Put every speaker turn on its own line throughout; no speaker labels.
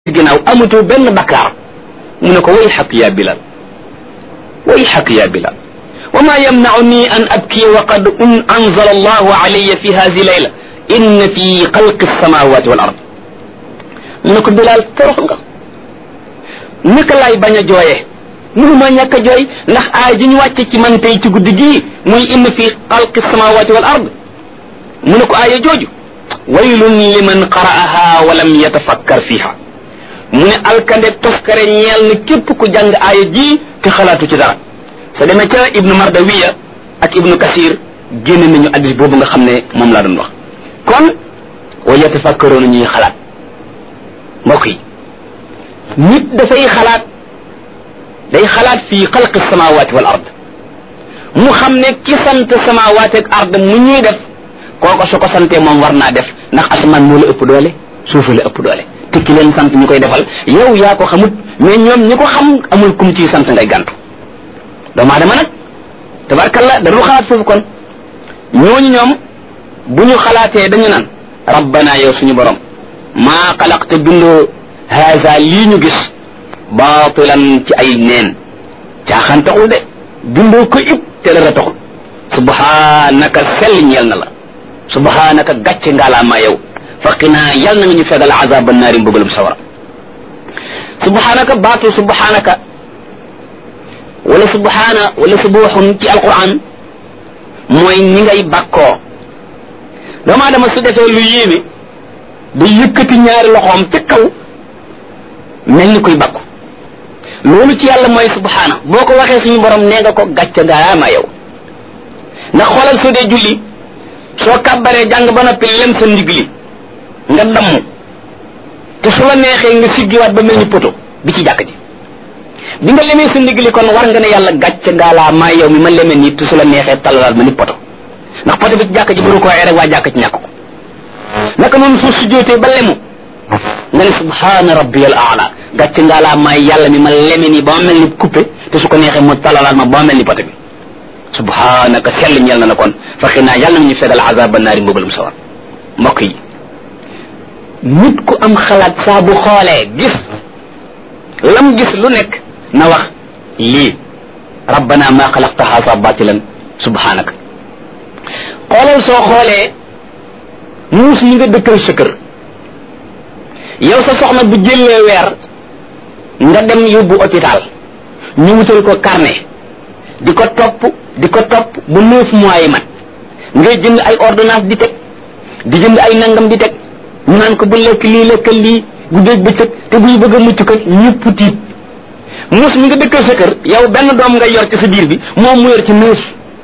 ginnaaw amatoo benn bakkaar mu ne ko way xaq ya Bilal way xaq ya Bilal wa ma yamna'uni an abki wa qad anzala allahu alayya fi hadhihi layla inna fi xalqi samawati wal ard mu ne ko Bilal torox nga naka laay bañ a jooyee mënuma ñàkk a jooy ndax aay ji ñu wàcce ci man tey ci guddi gii muy inna fi xalqi samawati wal ard mu ne ko aaya jooju waylun liman qara'aha wa lam yatafakkar fiha mu ne alkande toskare ñeel na képp ku jàng aaya ji te xalaatu ci dara sa demee ca ibnu mardawiya ak ibnu kasir génne nañu addis boobu nga xam ne moom laa doon wax kon wa yatafakkaroona ñuy xalaat mbokk yi nit dafay xalaat day xalaat fii xalqi samawati wal ard mu xam ne ki sant samawati ak ard mu ñuy def kooko su ko santee moom war naa def ndax asamaan moo la ëpp doole suufa la ëpp doole te ki leen sant ñu koy defal yow yaa ko xamut mais ñoom ñi ko xam amul kum ciy sant ngay gàntu doomu aadama nag tabarkalla da dul xalaat foofu kon ñooñu ñoom bu ñu xalaatee dañu naan rabbana yow suñu borom maa xalaqte bindoo haza lii ñu gis baatilan ci ay neen caaxaan taxul de bindoo ko ib te dara taxul subhanaka sell ñeel na la subhanaka gàcce ngaalaamaa yow faqinaa yal na nga ñu fegal azaba naari mbugalum sawara subhanaka baatu subhanaka wala subhana wala subuxun ci alquran mooy ñi ngay bàkkoo doomu aadama su defee lu yéeme da yëkkati ñaari loxoom ca kaw mel ni koy bàkku loolu ci yàlla mooy subhana boo ko waxee suñu borom nee nga ko gàcce ngaalaamaa yow ndax xoolal soo dee julli soo kàbbaree jàng ba noppi lem sa ndigg li nga damm te su la neexee nga siggiwaat ba mel ni poto bi ci jàkk ji bi nga lemee sa ndigg li kon war nga ne yàlla gàcce ngaalaa maa yow mi ma lemee nii te su la neexee talalaat ma ni poto ndax poto bi ci jàkk ji buru ko waxee rek waa jàkk ci ñàkk ko naka noonu soo sujjootee ba lemu nga ne subhaana rabbiyal aala gàcce ngaalaa maa yàlla mi ma leme nii ba ma mel ni coupé te su ko neexee mu talalaat ma ba ma mel ni poto bi subhanaka sell ñeel na la kon faqinaa yàlla na ñu fegal azaba naari mbugalum sawar mbokk yi nit ku am xalaat saa bu xoolee gis lam gis lu nekk na wax lii rabbana ma xalaqta haza batilan subhanaka xoolal soo xoolee muus yi nga dëkkal sa kër yow sa soxna bu jëlee weer nga dem yóbbu hôpital ñu wutal ko carnet di ko topp ba 9 mois yi mat ngay jënd ay ordonnance di teg di jënd ay nangam di teg ñu naan ko bu lekk lii lekkal lii guddeeg bëccëg te buy bëgg a mucc ko ñëpp tiit muus mi nga dëkkal sa kër yow benn doom ngay yor ci sa biir bi moom mu yor ci 9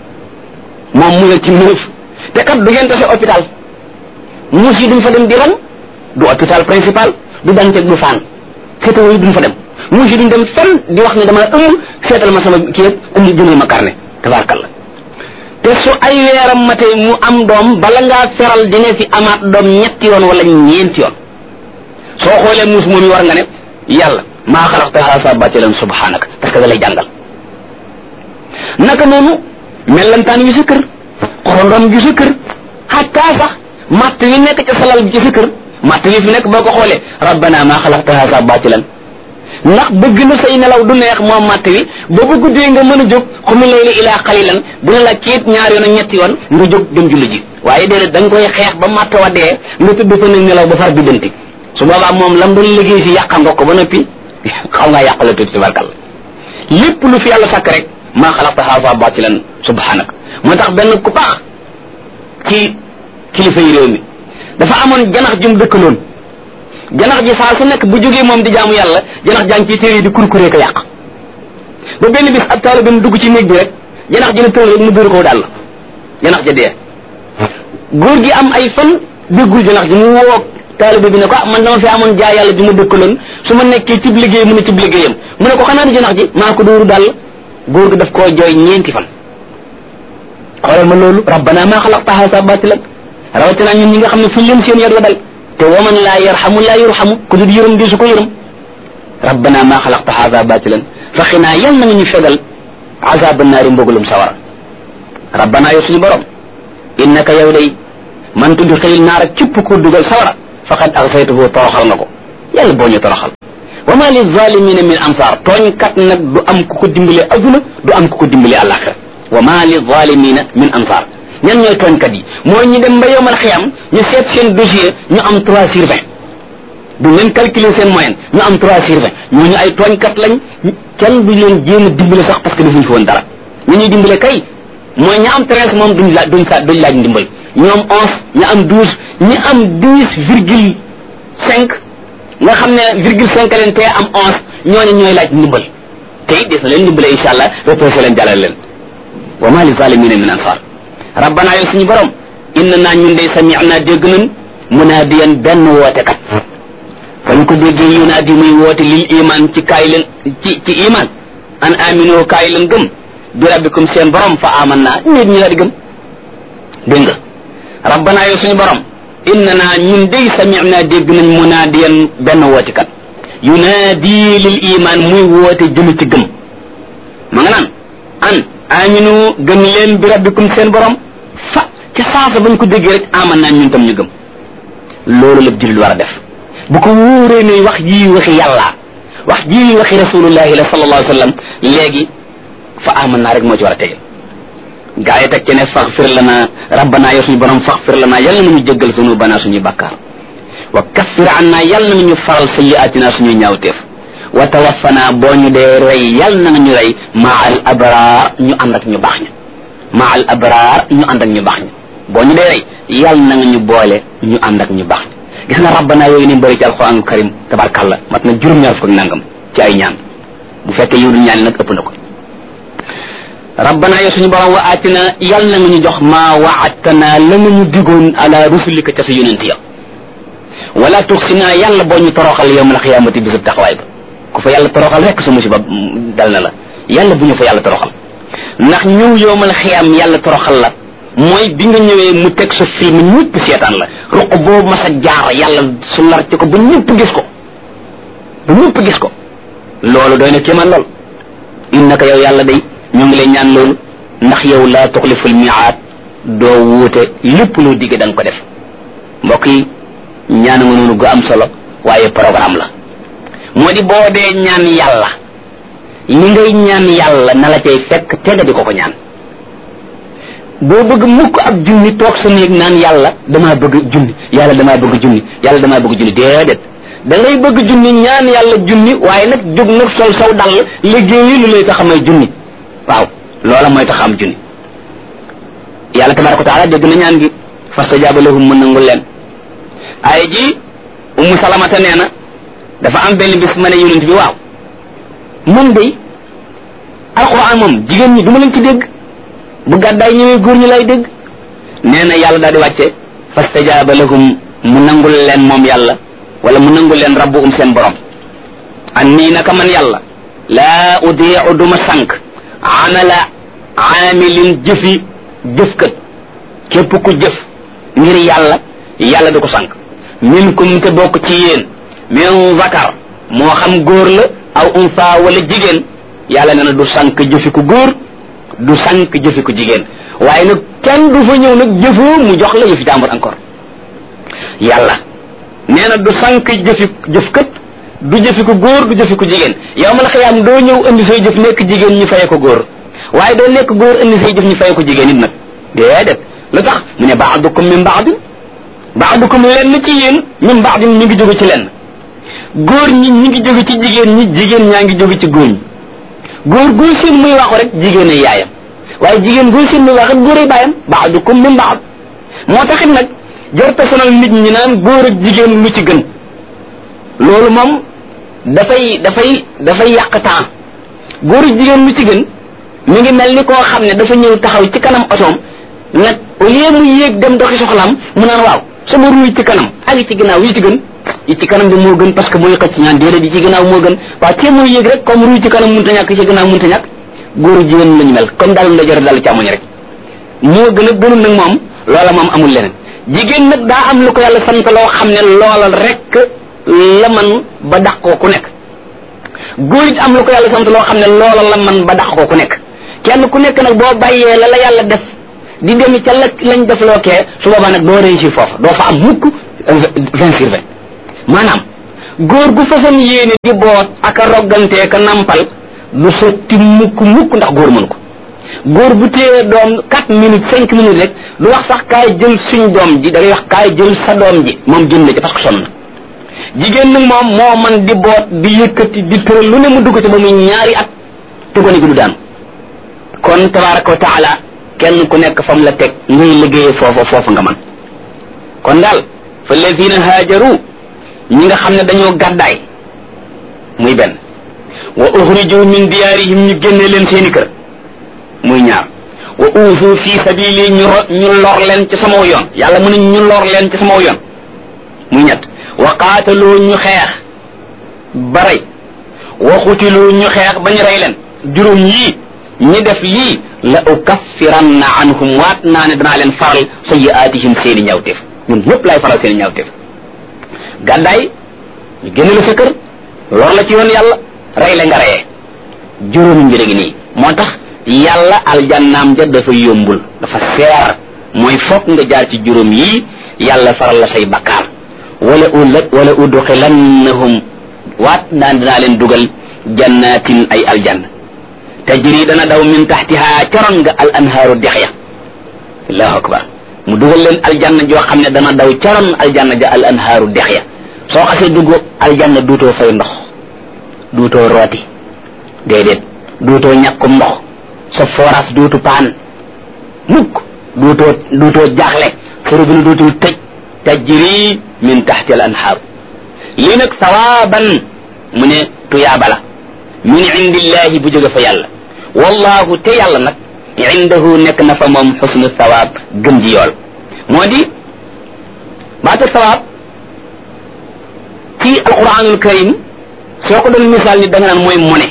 te kat du ngeen tase hôpital muus yi duñ fa dem di ran du hôpital principal du Dantec du Fann seetawoo yi duñ fa dem muus yi duñ dem fenn di wax ne dama ëmb seetal ma sama kii yëpp indi jëndal ma carnet tabaarkalla te su ay weeram matee mu am doom bala ngaa feral dina fi amaat doom 3 yoon wala 4 yoon soo xoolee muus moom yi war nga ne yàlla maa xalaqta haza batilan subhanaka parce que da lay jàngal naka noonu mellantaan wi sa kër xorondom gi sa kër xataa sax matt wi nekk ca salal bi ci sa kër matt wi fi nekk boo ko xoolee rabbana maa xalaqta haza batilan ndax bëgg na say nelaw du neex moom matt wi ba bu guddee nga mën a jóg xumi layli ilaa qalilan dina la kiit 2 yoon ak 3 yoon nga jóg dem julli ji waaye déedéet da nga koy xeex ba matt wa dee nga tëdd fa nag nelaw ba far biddanti su boobaa moom lam doon liggéey si yàqa nga ko ba noppi xaw ngaa yàqala tuuti tabarkalla lépp lu fi yàlla sàkk rek maa xalaqta haza batilan subhanaka moo tax benn ku baax ci kilifa yi réew mi dafa amoon janax jum dëkkaloon janax ji saa su nekk bu jógee moom di jaamu yàlla janax jàng ci téere yi di kurkuree ko yàq ba benn bis ab taalibe bi dugg ci néeg bi rek janax ji ne tëral rek mu dóor ko daal janax ja dee góor gi am ay fan déggul janax ji mu woo taalibe bi ne ko man dama fi amoon jaay yàlla ju ma dëkkaloon su ma nekkee cib liggéey mu ne cib liggéeyam mu ne ko xanaa di janax ji maa ko dóoru daal góor gi daf koo jooy 4 fan xoolal ma loolu rabbana maa xalaqta haza batilan rawatina ñun ñi nga xam ne fu leen seen yar la dal te waman laa yarhamu laa yurhamu ku dul yërëm di su ko yërëm rabbana maa xalaqta haza batilan faqinaa yal na nga ñu fegal azaba naari mbugalum sawara rabbana yow suñu borom innaka yow day man tudxilil naara képp ko dugal sawara faqad aghsaytuhu toroxal nga ko yàlla boo ñu toroxal wa ma li zalimina min ansar tooñkat nag du am ku ko dimbale aduna du am ku ko dimbale àllaaxira wa ma li zalimina min ansar ñan ñooy tooñkat yi mooy ñu dem ba yowmal xiyam ñu seet seen dossier ñu am 3/20 du leen calculer seen moyenne ñu am 3/20 ñooñu ay tooñkat lañ kenn du leen jéem a dimbale sax parce que defuñ fi woon dara ñu ñuy dimbale kay mooy ña am 13 moom duñ laaj ndimbal ñoom 11 ña am 12 ñi am 10,5 nga xam ne 0,5 leen te am 11 ñooñu ñooy laaj ndimbal tey des na leen ndimbale incha allah reposé leen jàllale leen wa ma li zalimina min ansar rabbana yow suñu borom inna naa ñun day sami'na dégg nañ munaadiyan benn wootekat fa ñu ko déggee yunaadi muy woote lil iman ci kaay leen ci iman an amino kaay leen gëm bi rabbikum seen borom fa amanna nit ñi la di gëm dégg nga rabbana yow suñu borom inna naa ñun day sami'na dégg nañ munaadiyan benn wootekat yunaadi lil iman muy woote jëm ci gëm ma nga naan an aminu gëm leen bi rabbikum seen borom fa ca saasa bañ ko déggee rek aman naa ñun tam ñu gëm loolu la jullit war a def bu ko wóoree ne wax ji waxi yàlla wax ji waxi rasulullahi la sallallahu alayhi wa sallam léegi fa aman naa rek moo ci war a tege gaa yi teg ci ne faghfir lana rabbana yow suñu borom faghfir lana yàlla na ñu jéggal zunubana suñuy bàkkaar wa kaffir anna yàlla na ñu faral sayyi'atina suñuy ñaawteef wa tawaffana boo ñu dee rey yàlla na ñu rey maa al abraar ñu ànd ak ñu baax ña maa al abraar ñu ànd ak ñu baax ña boo ñu dee rey yàlla na nga ñu boole ñu ànd ak ñu baax ña gis nga rabbana yooyu ni bëri ci alquranul karim tabarkàlla mat na juróom-ñaar fukk nangam ci ay ñaan bu fekkee yow du ñaan nag ëpp na ko rabbana yow suñu borom wa aatina yàlla na nga ñu jox maa waadtana la nga ñu digoon ala rusulika ca sa yonent ya wala tuxsina yàlla boo ñu toroxal yawmal xiyaamati bisub taxawaay ba ku fa yàlla toroxal rek sa musiba dal na la yàlla bu ñu fa yàlla toroxal ndax ñëw yawmal xiyaam yàlla toroxal la mooy bi nga ñëwee mu teg sa film ñëpp seetaan la ruq boobu ma sa jaar yàlla su larti ko ba ñëpp gis ko ba ñëpp gis ko loolu doy na kéemaan lool innaka yow yàlla day ñoo ngi lay ñaan loolu ndax yow laa tuxliful miaad doo wuute lépp loo digge da nga ko def mbokk yi ñaan nga noonu gu am solo waaye programme la moo di boo dee ñaan yàlla li ngay ñaan yàlla na la cay fekk te nga di ko ko ñaan boo bëgg mukk ab junni toog sa néeg naan yàlla damaa bëgg junni yàlla damaa bëgg junni yàlla damaa bëgg junni déedéet da ngay bëgg junni ñaan yàlla junni waaye nag jóg nag sol saw dal liggéeyi lu lay tax a may junni waaw loola mooy tax am junni yàlla tabaraka wa taala dégg na ñaan gi fastajaaba lahum mën nangul leen ay ji ummu salamata nee na dafa am benn bis ma ne yonent bi waaw man day alquran moom jigéen ñi du ma leen ci dégg bu gàddaay ñëwee góor ñi lay dégg nee na yàlla daal di wàcce fastajaaba lahum mu nangul leen moom yàlla wala mu nangul leen rabbuhum seen borom an nii naka man yàlla laa udiicu duma sànq amala aamilin jëfkat képp ku jëf ngir yàlla yàlla du ko sànq minkum te bokk ci yéen min zakar moo xam góor la aw unsa wala jigéen yàlla nee na du sànq jëfi ku góor du sànq jëfi ku jigéen waaye nag kenn du fa ñëw nag jëfoo mu jox la yëfi jàmbur encore yàlla nee na du sànq jëfkat du jëfi ku góor du jëfi ku jigéen yow ma la xiyaam doo ñëw indi say jëf nekk jigéen ñu faye ko góor waaye doo nekk góor indi say jëf ñu faye ko jigéen it nag déedéet lu tax mu ne baadukum min baadukum lenn ci yéen min baadin ñu ngi jóge ci lenn góor ñi ñi ngi jóge ci jigéen ñi jigéen ñaa ngi jóge ci góor ñi góor góor seen muy waxu rek jigéen ay yaayam waaye jigéen góor seen muy wax rek góor ay baayam baadukum min baad moo taxit nag jar personnel nit ñi naan góor ak jigéen lu ci gën loolu moom dafay yàq temps góor ak jigéen lu ci gën mi ngi mel ni koo xam ne dafa ñëw taxaw ci kanam otoom nag au lieu mu yéeg dem doxi soxlaam mu naan waaw sama ruuy ci kanam ak ci ginnaaw yi ci gën yi ci kanam bi moo gën parce que mooy xëcc ñaan déedéet yi ci ginnaaw moo gën waaw te mooy yéeg rek comme ruuy ci kanam mënta ñàkk ci ginnaaw mënta ñàkk góor ak jigéen lañu mel comme daal ndeyjoor daal càmmoñ rek moo gën a gënul nag moom loola moom amul leneen jigéen nag daa am lu ko yàlla sant loo xam ne loola rek la man ba dàq ko ku nekk góor it am lu ko yàlla sant loo xam ne loola la man ba dàq ko ku nekk kenn ku nekk nag boo bàyyee la yàlla def di demi ca lañ def lookee su boobaa nag doo réussir foofu doo fa am mukk 20/20 maanaam góor gu façon yéene di boot ak a roggantee ka nampal du sotti mukk ndax góor mën ko. góor bu téye doom 4 minutes 5 minutes rek du wax sax kaay jël suñ doom ji da ngay wax kaay jël sa doom ji moom jël na ci parce que sonn na. jigéen nag moom moo man di boot di yëkkati di tëral lu ne mu dugg ci ba muy ñaari at te gone gi du daan. kon tabaraka wa taala kenn ku nekk fam la teg ngay liggéeyee foofu nga man kon daal fa alladina haajaru ñi nga xam ne dañoo gàddaay muy benn wa uxriju min diyaarihim ñu génne leen seeni kër muy ñaar wa uusu fi sabili ñu lor leen ci sama yoon yàlla mu ne ñu lor leen ci sama yoon muy ñett wa qaatalu ñu xeex ba rey wa xutilu ñu xeex bañ rey leen juróom yii ñi def lii la ukaffiranna anhum waat naa ne danaa leen faral sayyi'aatihim seeni ñawteef ñun ñëpp laay faral seeni ñawteef gàddaay ñu génn la sa kër lor la ci yoon yàlla rey la nga reyee juróomi mbir gi nii moo tax yàlla aljannaam ja dafa yombul dafa seer mooy fokk nga jaar ci juróom yii yàlla faral la say bakkaar wala udxilannahum waat naa ne danaa leen dugal jannatin ay aljanna tajri dana daw min taxtiha coron nga al anhaaru dex ya allahu akbar mu dugal leen aljanna joo xam ne dana daw coron aljanna ja al anhaaru dex ya soo xasee dugg aljanna duutoo fay ndox duutoo rooti déedéet duutoo ñàkkum ndox sa forage duutu paan mukk duutoo jaaxle sa robinet duutul tëj tajri min taxti al anhaaru lii nag sawaaban mu ne tuyaaba la min indillahi bu jóge fa yàlla wallahu te yàlla nag indahu nekk na fa moom xusnu sawaab gën ji yool moo di baatu sawaab ci alquranul karim soo ko doon misaal ni da nga naan mooy mone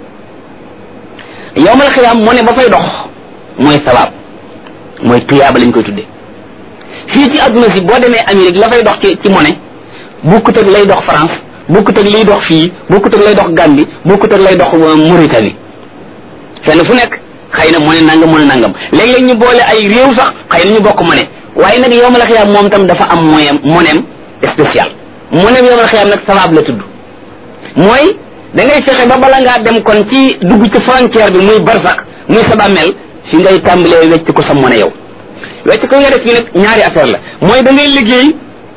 yowmal xiyaam mone ba fay dox mooy sawaab mooy tuyaaba lañ koy tudde fii ci adduna si boo demee Amérique la fay dox ci mone bukkut ak lay dox France bukkut ak liy dox fii bukkut ak lay dox Gambie bukkut ak lay dox Mauritanie fenn fu nekk xëy na mone nangam léeg-léeg ñu boole ay réew sax xëy na ñu bokk mone waaye nag yowmal xiyaam moom tam dafa am moneem spécial moneem yowmal xiyaam nag sawaab la tudd mooy da ngay fexe ba bala ngaa dem kon ci dugg ci frontière bi muy barsax muy sa bàmmeel fi ngay tàmbalee wecc ko sa mone yow wecc ko nga def fii nag ñaari affaire la mooy da ngay liggéey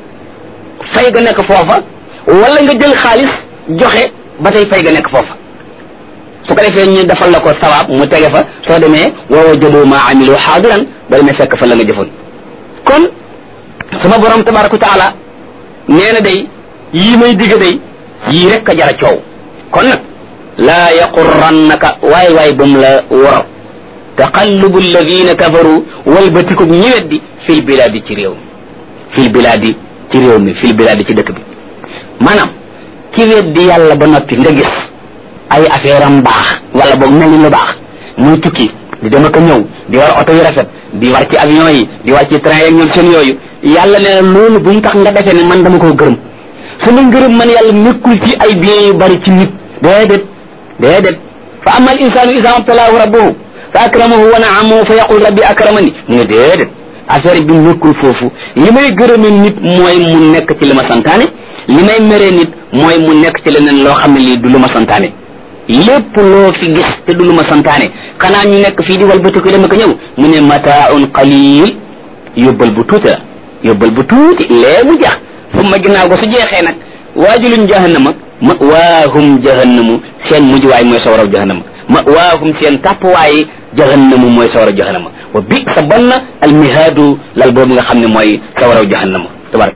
fay ga nekk foofa wala nga jël xaalis joxe ba tey fay ga nekk foofa su ko defee ñu defal la ko sawaab mu tege fa soo demee wa wajadu ma amilu xaadiran ba demee fekk fa la nga jëfoon kon sama borom tabaraka wa taala nee na day yii may digg day yii rek a jara coow kon nag laa yaqurrannaka waay ba mu la wor taqallubu alladina kafaru walbatiku ñi weddi fil bilaadi ci réew fil bilaadi ci réew mi fil bilaadi ci dëkk bi maanaam ci weddi yàlla ba noppi nga gis ay affaire am baax wala boog mel ni lu baax muy tukki di dem ak a ñëw di war oto yu rafet di war ci avion yi di war ci train yeeg ñoom seen yooyu yàlla nee na loolu bu mu tax nga defee ne man dama koo gërëm sama ngërëm man yàlla nekkul ci ay biens yu bari ci nit déedéet fa ama al insanu isa mabtalaahu rabbuhu fa akramahu wa naamahu fa yaqul rabbi akramani mu ne déedéet affaire bi nekkul foofu li may gërëme nit mooy mu nekk ci li ma santaane li may mere nit mooy mu nekk ci leneen loo xam ne lii du lu ma santaane lépp loo fi gis te du lu ma santaane xanaa ñu nekk fii di walbatiku dem ak ñëw mu ne mataaun qalil yóbbal bu tuuti la yóbbal bu tuuti lee mu jeex fu ma ginnaaw ko su jeexee nag waajulun jahannama ma waahum jahannamu seen mujjuwaay mooy sawaraw jahannama ma waahum seen tàppuwaay jahannamu mooy sawaraw jahannama wa bi sa banna almihaadu lal boobu nga xam ne mooy sawaraw jahannama tabarak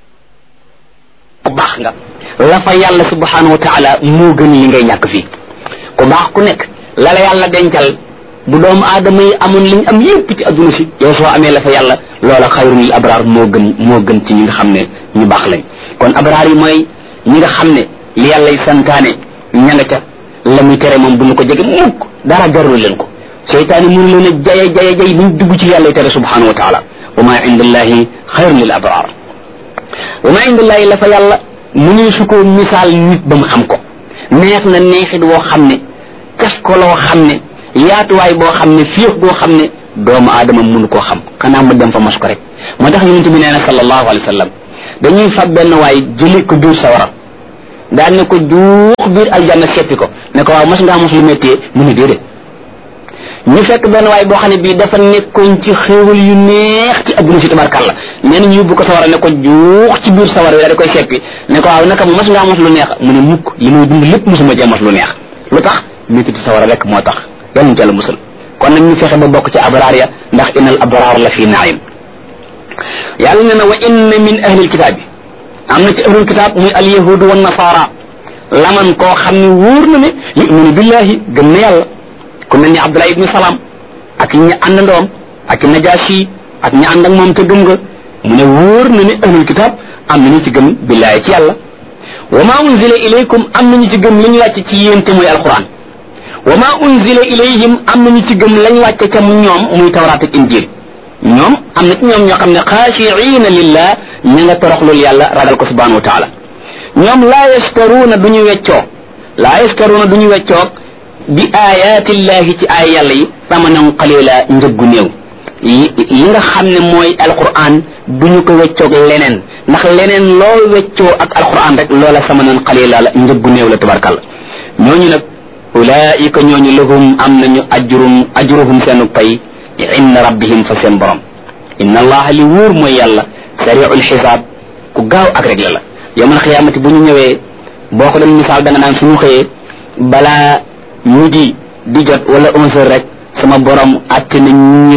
ku baax nga la fa yàlla subhanahu wa taala moo gën li ngay ñàkk fii ku baax ku nekk la la yàlla dencal bu doomu aadama yi amoon liñ am yépp ci adduna si yow soo amee la fa yàlla loola xayrun lil abraar moo gën ci ñi nga xam ne ñu baax lañ kon abraar yi mooy ñi nga xam ne li yàllay santaane ña nga ca la muy tere moom du ñu ko jege mukk dara jarul leen ko seytaane mënu leen a jay buñ dugg ci yàllay tere subhanahu wa taala wa ma indallahi xayrun lil abraar wa ma indallahi la fa yàlla mu ne su ko misaal nit ba mu xam ko neex na neexit woo xam ne caf ko loo xam ne yaatuwaay boo xam ne fiix boo xam ne doomu aadama mënu koo xam xanaa mu dem fa mos ko rek moo tax yonent bi nee na sallallahu alayhi wa sallam dañuy fab benn waay jëli ko biir sawara daan ne ko juux biir aljanna seppi ko ne ko waaw mas ngaa mos lu méttee mu ne déedéet ñu fekk benn waay boo xam ne bii dafa nekkoon ci xéewal yu neex ci adduna si tabarkàlla nee na ñu yóbbu ko sawara ne ko juux ci biir sawara yi daal di koy seppi ne ko waaw naka mas ngaa mos lu neex mu ne mukk li muy dund lépp mosuma cee mos lu neex lu tax métti sawara rek moo tax yàlla ñu ci Yàlla musal kon nag ñu fexe ba bokk ci abraar ya ndax innal abraar la fi naim yàlla ne na wa inna min ahlil kitaabi am na ci ahlul kitaab muy al yahudu wa nasara laman koo xam ne wóor na ne yuminu billahi gëm na yàlla ku mel ni Abdullah ibni Salaam ak ñi àndandoom ak Najaasi ak ñi ànd ak moom te gëm nga mu ne wóor na ne ahlul kitaab am na ñu ci gëm billahi ci yàlla wa ma unzila ilaykum am na ñu ci gëm li ñu wàcce ci yéen te muy alquran wa ma unzila ilayhim am na ñu ci gëm lañ wàcce ca ñoom muy tawraat ak injil ñoom am na ci ñoom ñoo xam ne xaashiina lillah ña nga toroxlul yàlla ragal ko subhanahu wa taala ñoom laa yastaruuna du ñu weccoo bi ayatillahi ci ay yàlla yi samanan qalila njëggu néew yi nga xam ne mooy alquran du ñu ko weccoog leneen ndax leneen loo weccoo ak alquran rek loola samanan qalila la njëggu néew la tabarkalla ñooñu nag ulaika ñooñu lahum am nañu ajruhum seenu pay inda rabbihim fa seen borom inna allaha li wóor mooy yàlla sari'ul xisaab ku gaaw ak rek la yawmal xiyaamati bu ñu ñëwee boo ko doon misaal da nga naan suñu xëyee balaa midi di jot wala 11h rek sama borom atte na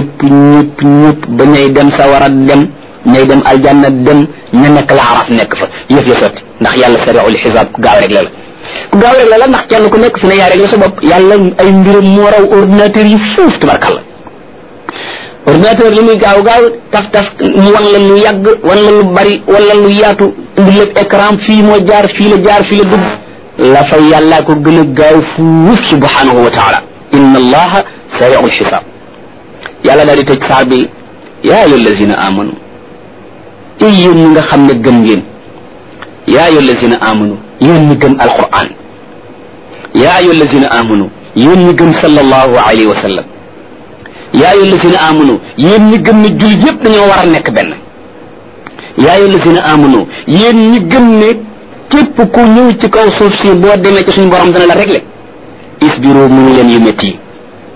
ñëpp ba ñay dem sawara dem ñay dem aljanna dem ña nekk la araf nekk fa yëf ya sotti ndax yàlla sari'ul xisaab ku gaaw rek la ndax kenn ku nekk fi ne yaa rek la sa bopp yàlla ay mbiram moo raw ordinateur yi fuuf tabarkalla ordinateur li muy gaaw taf mu wan la lu yàgg wan la lu bari wala lu yaatu indi lépp écran fii moo jaar fii la dugg la fay yàllaa ko gën a gaaw fuuf subhanahu wa taala inna allaha sari'ul xisaab yàlla daal di tëj saar bi yaa ayyuha allazina amanu yéen ñi nga xam ne gëm ngeen yaa ayyuha allazina amanu yéen ñi gëm alquran yaa ayyuha allazina amanu yéen ñi gëm sallallahu alayhi wa sallam yaa ayyuha allazina amanu yéen ñi gëm ne jullit yëpp dañoo war a nekk benn yaa ayyuha allazina amanu yéen ñi gëm ne képp ku ñëw ci kaw suuf si boo demee ci suñu borom dana la régler isbiru muñu leen yu métti yi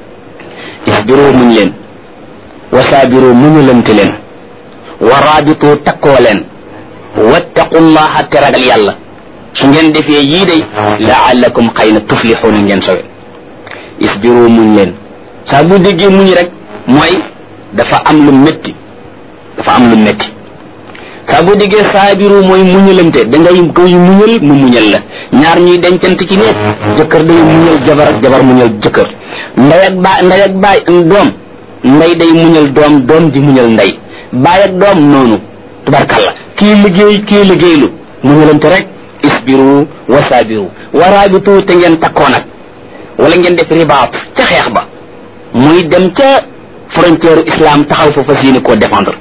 isbiru muñu leen wasaabiru muñulante leen wa raabitu takkoo leen wattaqullaha te ragal yàlla su ngeen defee yii day laallakum xëy na tuflixuuna ngeen sowe isbiru muñ leen saa bu déggee muñ rek mooy dafa am lu métti saa bu déggee saabiru mooy muñalante dangay koy muñal mu muñal la ñaar ñuy dencante ci nekk jëkkër day muñal jabar ak jabar muñal jëkkër ndey ak baay doom ndey day muñal doom di muñal ndey baay ak doom noonu tubarkalla kii liggéeylu muñalante rek isbiru wa saabiru wa raabitu te ngeen takkoo nag wala ngeen def ribaat ca xeex ba muy dem ca frontière islam taxaw fa fas yéene koo défendre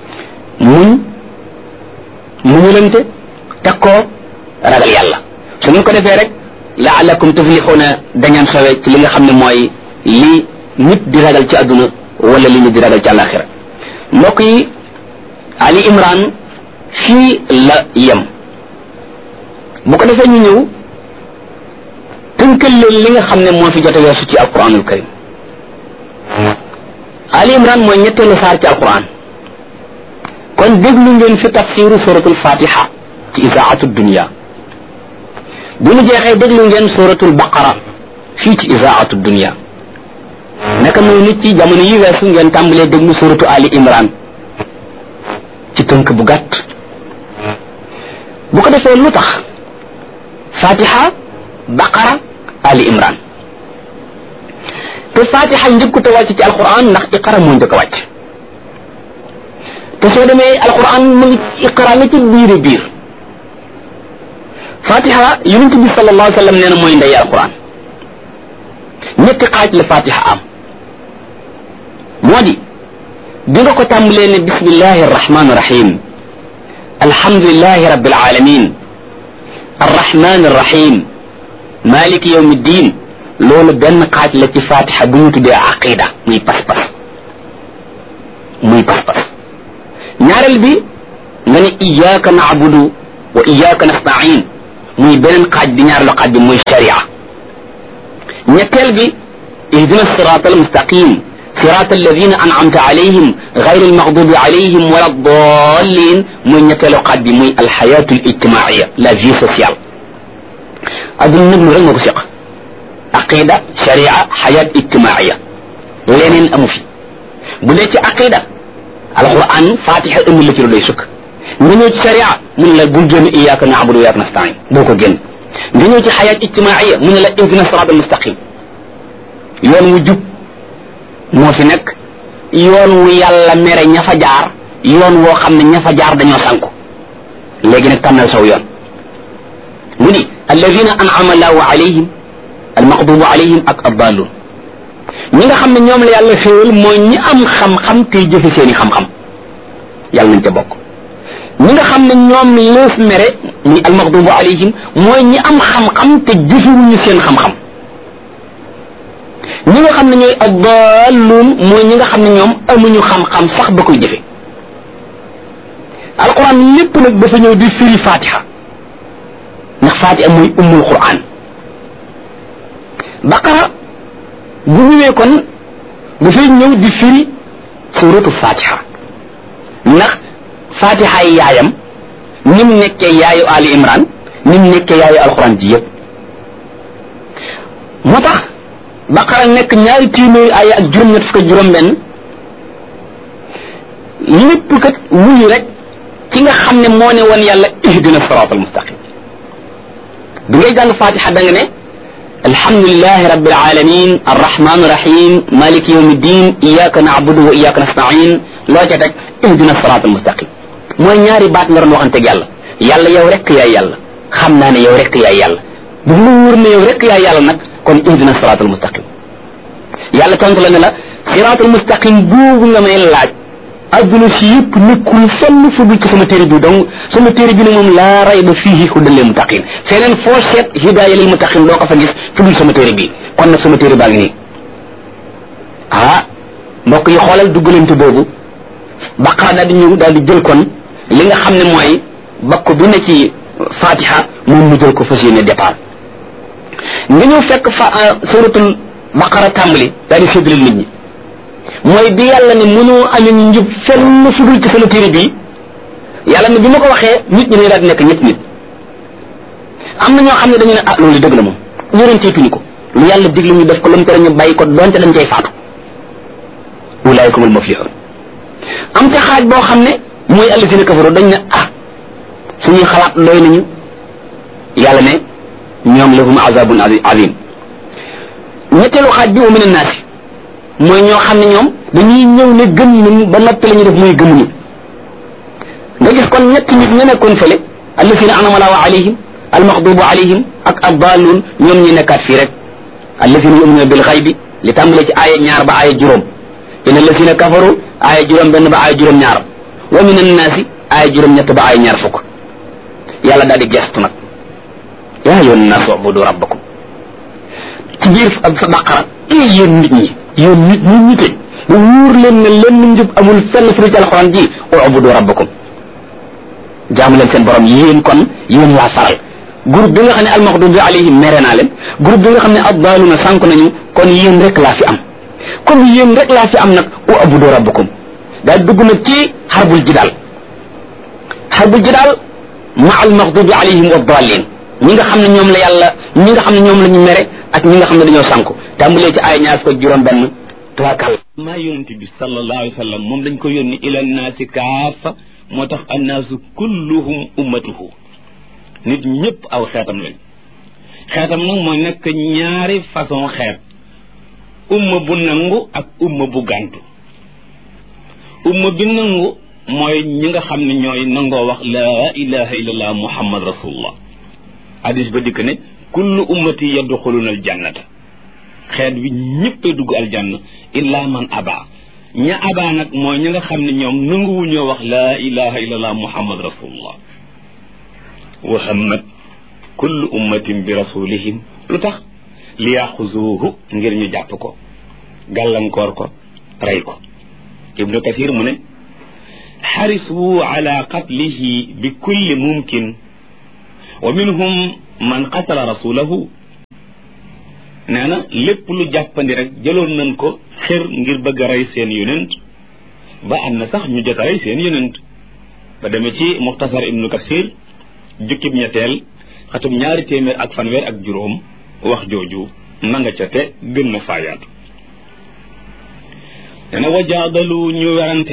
muñulante takkoo ragal yàlla su ngeen ko defee rek la'allakum tuflixuuna dañaan sowe ci li nga xam ne mooy li nit di ragal ci àdduna wala li nit di ragal ci àllaaxira mbokk yi Ali Imran fii la yem bu ko defee ñu ñëw tënkal leen li nga xam ne moo fi jot a weesu ci alquranul karim Ali Imran mooy ñetteelu saar ci alquran kon déglu ngeen fi tafsiru suratul fatiha ci isaatu dunia bu ñu jeexee déglu ngeen suratul baqara fii ci isaatu dunia naka noonu ci jamono yi weesu ngeen tàmbalee déglu suratu Ali Imran ci tënk bu gàtt bu ko defee lu tax fatiha baqara Ali Imran te fatiha njëkkut a wàcc ci alquran ndax iqara moo njëkk a wàcc te soo demee alquran mu ngi iqara nga ci biir fatiha yonent bi sallallahu alayhi wa sallam nee na mooy ndey alquran ñetti xaaj la fatiha am moo di bi nga ko tàmbalee ne bismillahi arrahmani irrahim alhamdulillahi rabbil alamin arrahmani irrahim maliki yawmi ddin loolu benn xaaj la ci fatiha bu ñu tuddee aqida muy pas-pas ñaareel bi nga ne iyyaka na'budu wa iyyaka nasta'in muy beneen xaaj bi ñaareelu xaaj bi muy sharia ñetteel bi ihdina sirata almustaqim sirata alladina an'amta alayhim gayri almaghdubi alayhim wala dallin muy ñetteelu xaaj bi muy alxayatu alijtimaiya la vie sociale adduna nag lu rek moo ko seq aqida sharia xayat ijtimaiya leneen amu fi bu dee ci aqida alquran fatiha ëmb la ci lu doy sukk nga ñëw ci sharia mu ne la bul génn iyyaka na'budu wa iyyaka nasta'in boo ko génn nga ñëw ci xayat ijtimaiya mu ne la ihdina sirata almustaqim yoon wu jub moo fi nekk yoon wu yàlla mere ña fa jaar yoon woo xam ne ña fa jaar dañoo sànku léegi nag tànnal saw yoon mu ni alladina an'ama allahu alayhim almaqdubu alayhim ak addalun ñi nga xam ne ñoom la yàlla xéewal mooy ñi am xam-xam tey jëfe seeni xam-xam yàlla nañ ca bokk ñi nga xam ne ñoom lees mere muy almaqdubu alayhim mooy ñi am xam-xam te jëfewuñu seen xam-xam ñi nga xam ne ñooy addalun mooy ñi nga xam ne ñoom amuñu xam-xam sax ba koy jëfe alquran lépp nag dafa ñëw di firi fatiha ndax fatiha mooy ummul quran baqara bu ñëwee kon dafay ñëw di firi suratu fatiha ndax fatiha yi yaayam nim nekkee yaayu ali imran nim nekkee yaayu alquran ji yëpp moo tax baqara nekk ñaari téeméeri aaya ak juróom-ñett fukk ak juróom-benn lépp kat wuyu rek ci nga xam ne moo ne woon yàlla ihdina siraatal mustaqim bi ngay jàng fatiha da nga ne alhamdulillahi rabbil alamin arrahman arrahim maliki yawmi ddin iyyaka na'budu wa iyyaka nasta'in loo ca teg ihdina siraatal mustaqim mooy ñaari baat nga doon waxanteeg yàlla yàlla yow rek yaay yàlla xam naa ne yow rek yaay yàlla bu mu wóor ne yow rek yaay yàlla nag kon ihdina siraatal mustaqim yàlla tontu la ne la siraatal mustaqim boobu nga may laaj adduna si yëpp nekkul fenn fu dul ci sama téere bi donc sama téere bi ne moom laa rayba fiihi hudan lil muttaqin feneen foo seet hidaaya lil muttaqin doo ko fa gis fu dul sama téere bi kon nag sama téere baa ngi nii mbokk yi xoolal duggalante boobu baqara daal di ñëw daal di jël kon li nga xam ne mooy bakk bi ne ci fatiha moom mu jël ko fas yéene départ nga ñëw fekk suratul baqara tàmbali daal di séddale nit ñi mooy bi yàlla ne mënoo amee njub fenn fu dul ci sama téere bi yàlla ne bi ma ko waxee nit ñi dañu daal di nekk ñetti nit am na ñoo xam ne dañu ne loolu dëgg la moom ñorenteetuñu ko lu yàlla diglu ñu def ko lu mu tere ñu bàyyi ko donte dañ cay faatu ulaayikumul muflihun am ca xaaj boo xam ne mooy allazina kafaru dañ ne suñuy xalaat doy nañu yàlla ne ñoom lahum azabun azim ñetteelu xaaj bi wa min annaasi mooy ñoo xam ne ñoom dañuy ñëw ne gëm nañu ba noppi la ñu def muy gëmuñu nga gis kon ñetti nit ña nekkoon fële allazina an'ama Allahu alayhim almaghdubu alayhim ak addaalun ñoom ñi nekkaat fii rek allazina yu'minuna bil ghaybi li tàmbale ci aaya ñaar ba aaya juróom inna allazina kafaru aaya juróom benn ba aaya juróom ñaar wa min annaasi aaya juróom ñett ba aaya ñaar fukk yàlla daal di gestu nag yaa ayyuhan naas u'budu rabbakum ci biir sa baqara yéen nit ñi yéen nit ñi nite mu wóor leen ne lenn njub amul fenn fu ci alxuraan ji u'budu rabbakum jaamu leen seen borom yéen kon yéen laa faral groupe bi nga xam ne almaghdubi alayhim mere naa leen groupe bi nga xam ne addaaluna sànku nañu kon yéen rek laa fi am comme yéen rek laa fi am nag u'budu rabbakum daal dugg nag ci xarbul jidaal ma almaghdubi alayhim wa daalin ñi nga xam ne ñoom la yàlla ñi nga xam ne ñoom la ñu mere ak ñi nga xam ne dañoo sànku tàmbalee ci ay ñaar ko juróom benn tuwaakal maa yonent bi sallallahu alayhi wa sallam moom dañ ko yónni ila naasi kaafa moo tax annaasu kulluhum ummatuhu nit ñëpp aw xeetam lañ xeetam nag mooy nekk ñaari façon xeet umma bu nangu ak umma bu gàntu umma bi nangu mooy ñi nga xam ne ñooy nangoo wax laa ilaha illallah muhammad rasulullah hadis ba dikk ne kullu ummati yadxuluna aljannata xeet bi ñëppay dugg aljanna illa man aba ña aba nag mooy ñi nga xam ne ñoom nanguwuñoo wax laa ilaha illallah muhammad rasulullah wa hammat kullu ummatin bi rasulihim lu tax li yaxuzuuhu ngir ñu jàpp ko gàllankoor ko rey ko ibnu kathir mu ne xarisu ala qatlihi bi kulli mumkin wa minhum
man qatala rasulahu nee na lépp lu jàppandi rek jëloon nañ ko xër ngir bëgg a rey seen yonent ba am na sax ñu jot a rey seen yonent ba demee ci muxtasar ibnu kasir jukkib ñetteel xatum 200 wax jooju na nga ca te gën na faayaatu dana wajaadalu ñu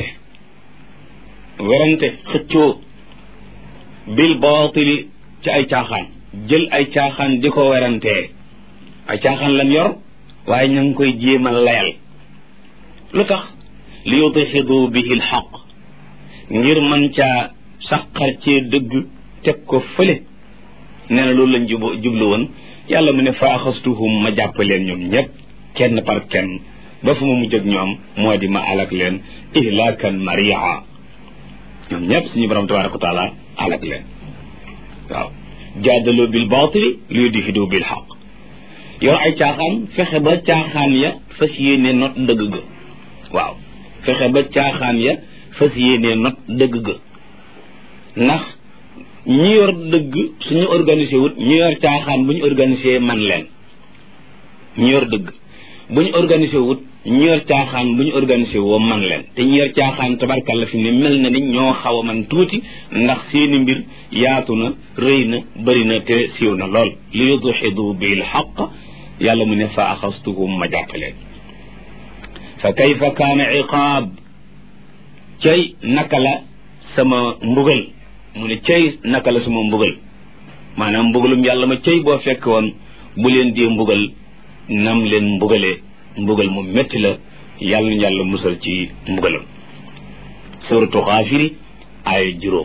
werante xëccoo bil baatili ci ay caaxaan jël ay caaxaan di ko werantee ay caaxaan lan yor waaye ña ngi koy jéem a layal lu tax li yudxidu bihi lxaq ngir mën caa saqar cee dëgg teg ko fële nee na loolu lañ jublu woon yàlla mu ne fa axastuhum ma jàpp leen ñoom ñëpp kenn par kenn ba fu ma mujj ak ñoom moo di ma alak leen ihlaakan maria ñoom ñëpp suñu borom tabaraka wa taala alak leen waaw jaadaloo bil baatili li yudxidu bil xaq yow ay caaxaan fexe ba caaxaan ya fas yéene not dëgg ga waaw fexe ba caaxaan ya fas yéene not dëgg ga ndax ñi yor dëgg suñu organisé wut ñu yor caaxaan bu ñu organisé man leen ñu yor dëgg bu ñu organisé wut ñu yor caaxaan bu ñu organisé woo man leen te ñu yor caaxaan tabarkalla fi ne mel na ni ñoo xaw a man tuuti ndax seeni mbir yaatu na rëy na bëri na te siiw na lool li yudxidu bil xaq yàlla mu ne fa axastuhum ma jàppaleen fa kayfa kaana iqaab cay naka la sama mbugal mu ne cay naka la sama mbugal maanaam mbugalum yàlla ma cay boo fekk woon bu leen dee mbugal nam leen mbugalee mbugal mu métti la yàlla na yàlla musal ci mbugalam suratu xaafiri ay 5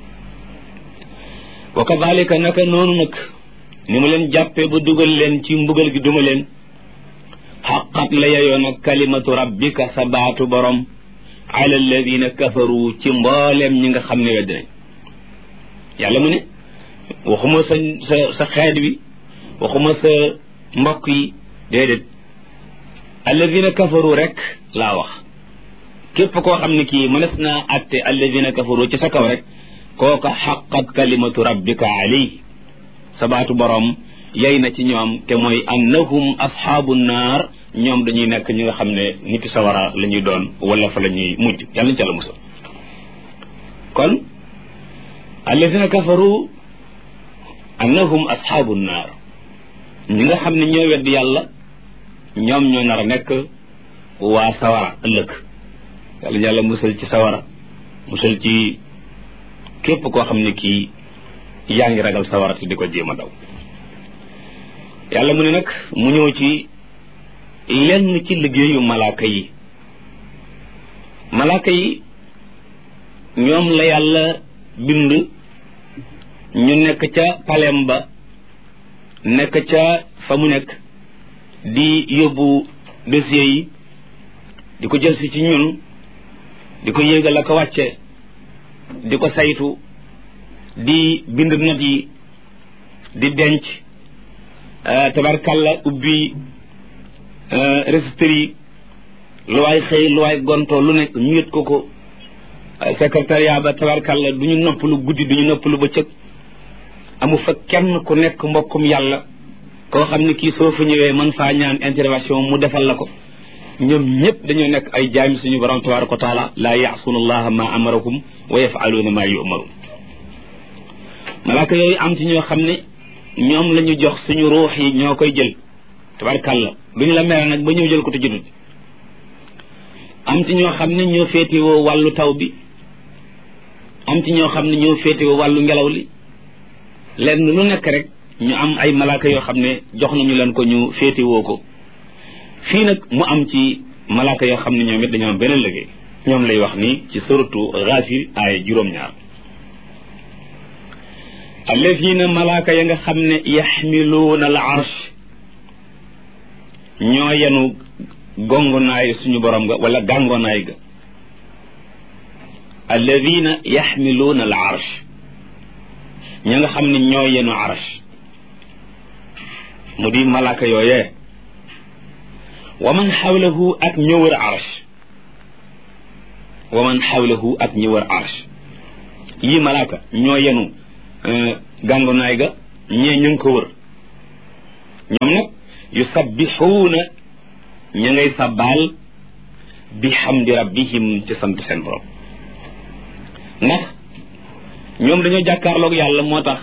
wa kadalika naka noonu nag ni mu leen jàppee ba dugal leen ci mbugal gi duma leen xaqat la yayoon ak kalimatu rabbika sa baatu borom ala alladina kafaru ci mbooleem ñi nga xam ne wedd nañ yàlla mu ne waxuma sa xeet wi waxuma sa mbokk yi déedéet alladina kafaru rek laa wax képp koo xam ne kii mënees naa atte alladina kafaru ci sa kaw rek kooka xaqat kalimatu rabbika alayhi sabaatu borom yey na ci ñoom te mooy annahum asxaabu naar ñoom dañuy nekk ñi nga xam ne nit sawara la ñuy doon wala fa la ñuy mujj yàlla ñu ca la musal kon alladina kafaru annahum asxaabu naar ñi nga xam ne ñoo weddi yàlla ñoom ñoo nar a nekk waa sawara ëllëg yàlla yàlla musal ci sawara musal ci képp koo xam ne kii yaa ngi ragal sawara te di ko jéem a daw yàlla mu ne nag mu ñëw ci lenn ci liggéeyu malaaka yi ñoom la yàlla bind ñu nekk ca palem ba nekk ca fa mu nekk di yóbbu dossier yi di ko jël si ci ñun di ko yéegal ak a wàcce di ko saytu di bind not yi di denc tabarkalla ubbi registre yi lu waay xëy lu waay gonto lu nekk ñu yët ko secrétariat ba tabarkalla du ñu noppalu guddi du ñu noppalu bëccëg amu fa kenn ku nekk mbokkum yàlla koo xam ne kii soo fa ñëwee mën faa ñaan intervention mu defal la ko ñoom ñëpp dañoo nekk ay jaami suñu borom tabaraka wa taala laa yaasuuna allaha ma amarakum wa yafaluuna ma yumaruun malaaka yooyu am ci ñoo xam ne ñoom la ñu jox suñu ruux yi ñoo koy jël tabarkalla duñu la mere nag ba ñëw jël ko te jotut am ci ñoo xam ne ñoo féetewoo wàllu taw bi am ci ñoo xam ne ñoo féetewoo wàllu ngelaw li lenn lu nekk rek ñu am ay malaaka yoo xam ne jox nañu leen ko ñu féetewoo ko fii nag mu am ci malaaka yoo xam ne ñoom it dañoo am beneen liggéey ñoom lay wax ni ci suratu Gaafir ay 2 alladina malaaka ya nga xam ne yaxmiluuna al arsh ñoo yenu gongonaay suñu borom ga wala gàngonaay ga alladina yaxmiluuna al arsh ña nga xam ne ñoo yenu arsh mu di malaaka yooyee wa man xawlahu ak ñë wër arsh wa man xawlahu ak ñë wër arsh yii malaaka ñoo yenu gàngonaay ga ñee ñu ngi ko wër ñoom nag yusabbixuuna ña ngay sabbaal bi hamdi rabbihim ci sant seen borom ndax ñoom dañoo jàkkaarloog yàlla moo tax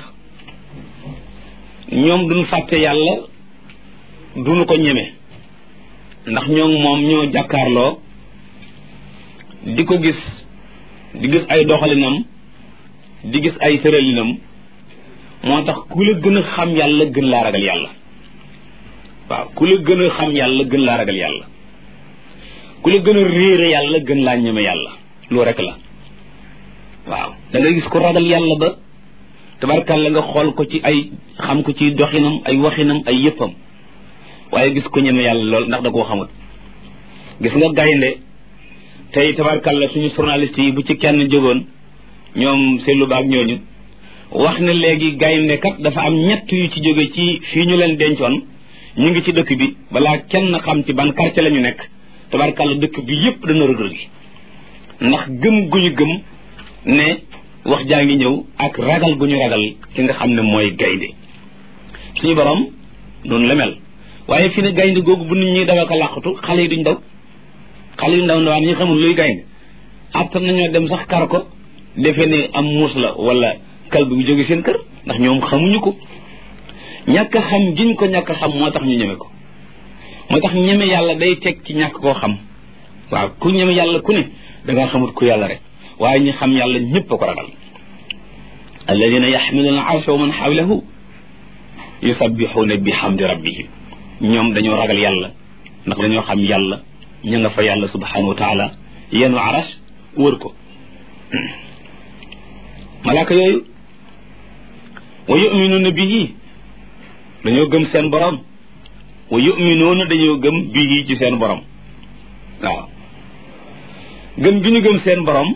ñoom duñ fàtte yàlla duñu ko ñeme ndax moom ñoo jàkkaarloo di ko gis di gis ay doxalinam di gis ay tëralinam moo tax ku la gën a xam yàlla gën laa ragal yàlla waaw ku la gën a xam yàlla gën laa ragal yàlla ku la gën a réere yàlla gën laa ñeme yàlla loo rek la waaw da ngay gis ko ragal yàlla ba tabarkàlla nga xool ko ci ay xam ko ci doxinam ay waxinam ay yëppam waaye gis ko ñeme yàlla lool ndax da koo xamut gis nga gaynde tey tabarkàlla suñu journaliste yi bu ci kenn jógoon ñoom seetlu baag ñooñu wax ne léegi gaynde kat dafa am ñett yu ci jóge ci fii ñu leen dencoon ñu ngi ci dëkk bi balaa kenn xam ci ban quartier la ñu nekk tabarkàlla dëkk bi yépp dana rëg gi ndax gëm gu ñu gëm ne wax jaa ngi ñëw ak ragal gu ñu ragal ki nga xam ne mooy gaynde suñu borom noonu la mel waaye fi ne gaynde googu bu nit ñi daw ak a làqatu xale yi duñ daw xale yu ndaw ndawaan ñi xamul luy gaynde attan nañoo dem sax kar ko defe ne am muus la wala kalb bu jóge seen kër ndax ñoom xamuñu ko ñàkk a xam giñ ko ñàkk a xam moo tax ñu ñeme ko moo tax ñeme yàlla day teg ci ñàkk koo xam waaw ku ñeme yàlla ku ne dangaa xamut ku yàlla rek waaye ñi xam yàlla ñëpp a ko ragal alladina yaxmiluuna arsha wa man xawlahu yusabbixuuna bi hamdi rabbihim ñoom dañoo ragal yàlla ndax dañoo xam yàlla ña nga fa yàlla subhanahu wa taala yenu arash wër ko malaaka yooyu wa yuminuuna bihi dañoo gëm seen borom wa yuminuuna dañoo gëm bihi ci seen borom waaw gëm bi ñu gëm seen borom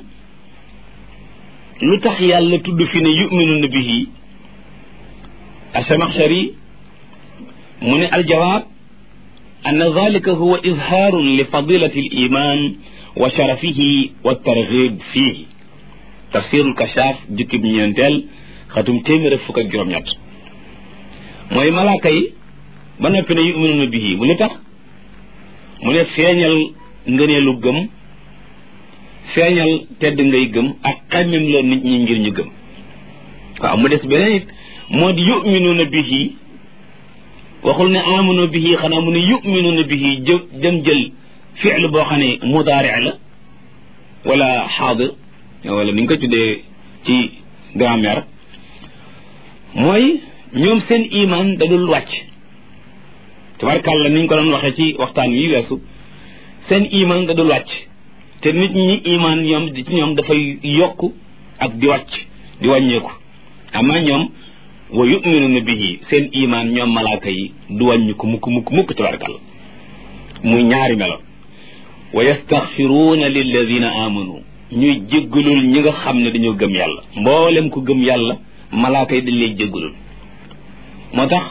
lu tax yàlla tudd fi ne yuminuuna bihi asamaxshari mu ne aljawaab anna dalika huwa izhaarun li fadilati al iman wa sharafihi wa targhib fihi tafsirul kashaaf jukkib ñeenteel xatum téeméer ak fukk ak juróom-ñett mooy malaaka yi ba noppi ne yuminuuna bihi mu lu tax mu ne feeñal ngëneelu gëm feeñal tedd ngay gëm ak xammem loo nit ñi ngir ñu gëm waaw mu des beneen it moo di yuminuuna bihi waxul ne amanu bihi xanaa mu ne yuminuuna bihi jëm jël fi'l boo xam ne mudaari la wala xaadir wala ni nga ko tuddee ci grammaire mooy ñoom seen iman da dul wàcc tabarkàlla ni ñu ko doon waxee ci waxtaan wi weesu seen iman da dul wàcc te nit ñi iman ñoom dafay yokk ak di wàcc di wàññeeku ama ñoom wa yuminuuna bihi seen iman ñoom malaaka yi du wàññi ko mukk tabarkàlla muy ñaari melo wa yastaxfiruuna lilladina amanu ñuy jéggalul ñi nga xam ne dañoo gëm yàlla mboolem ku gëm yàlla malaaka yi dañ lay jéggalul moo tax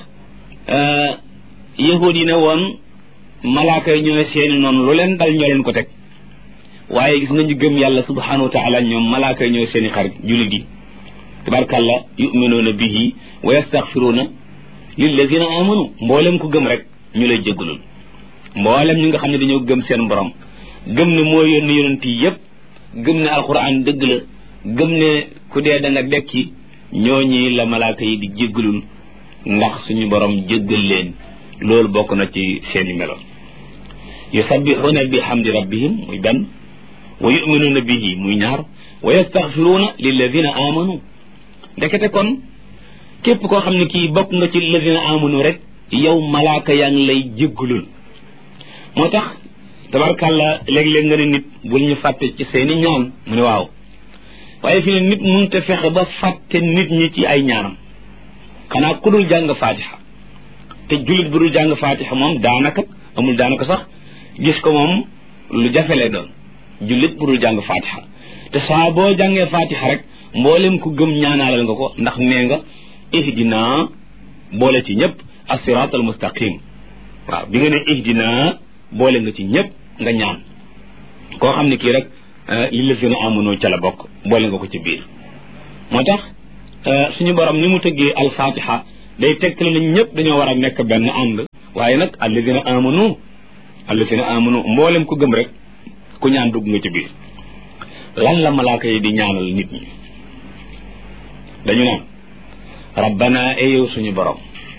yahud yi ne woon malaaka yi ñooy seeni noonu lu leen dal ñoo leen ko teg waaye gis nga ñu gëm yàlla subhanahu wa taala ñoom malaaka yi ñooy seeni xarit jullit yi tabarkàlla yuminuuna bihi wa yastaxfiruuna lilladina amanu mboolem ku gëm rek ñu lay jéggalul mboolem ñi nga xam ne dañoo gëm seen borom gëm ne moo yónni yonent yi yépp gëm ne alquran dëgg la gëm ne ku dee da nga dekki ñooñi la malaaka yi di jéggalul ndax suñu borom jéggal leen loolu bokk na ci seeni melo yusabbixuuna bi hamdi rabbihim muy benn wa yuminuuna bihi muy ñaar wa yastaxfiruuna lilladina amanu ndekete kon képp koo xam ne kii bokk nga ci lilladina amanu rek yow malaaka yaa ngi lay jéggalul moo tax tabarkàlla léeg-léeg nga ne nit bul ñu fàtte ci seeni ñaan mu ne waaw waaye fi ne nit mënut a fexe ba fàtte nit ñi ci ay ñaanam xanaa ku dul jàng fatiha te jullit bu dul jàng fatiha moom daanaka amul daanaka sax gis ko moom lu jafe lay doon jullit bu dul jàng fatiha te saa boo jàngee fatiha rek mboolem ku gëm ñaanaalal nga ko ndax nee nga ihdina boole ci ñëpp as-siraat al mustaqim waaw bi nga ne ihdina boole nga ci ñëpp nga ñaan koo xam ne kii rek lillazina amanu ca la bokk boole nga ko ci biir moo tax suñu borom ni mu tëggee al-fatiha day tegtale na ñëpp dañoo war a nekk benn ànd waaye nag alladina amanu mboolem ku gëm rek ku ñaan dugg nga ci biir. lan la malaaka yi di ñaanal nit ñi dañu naan rabbana yow suñu borom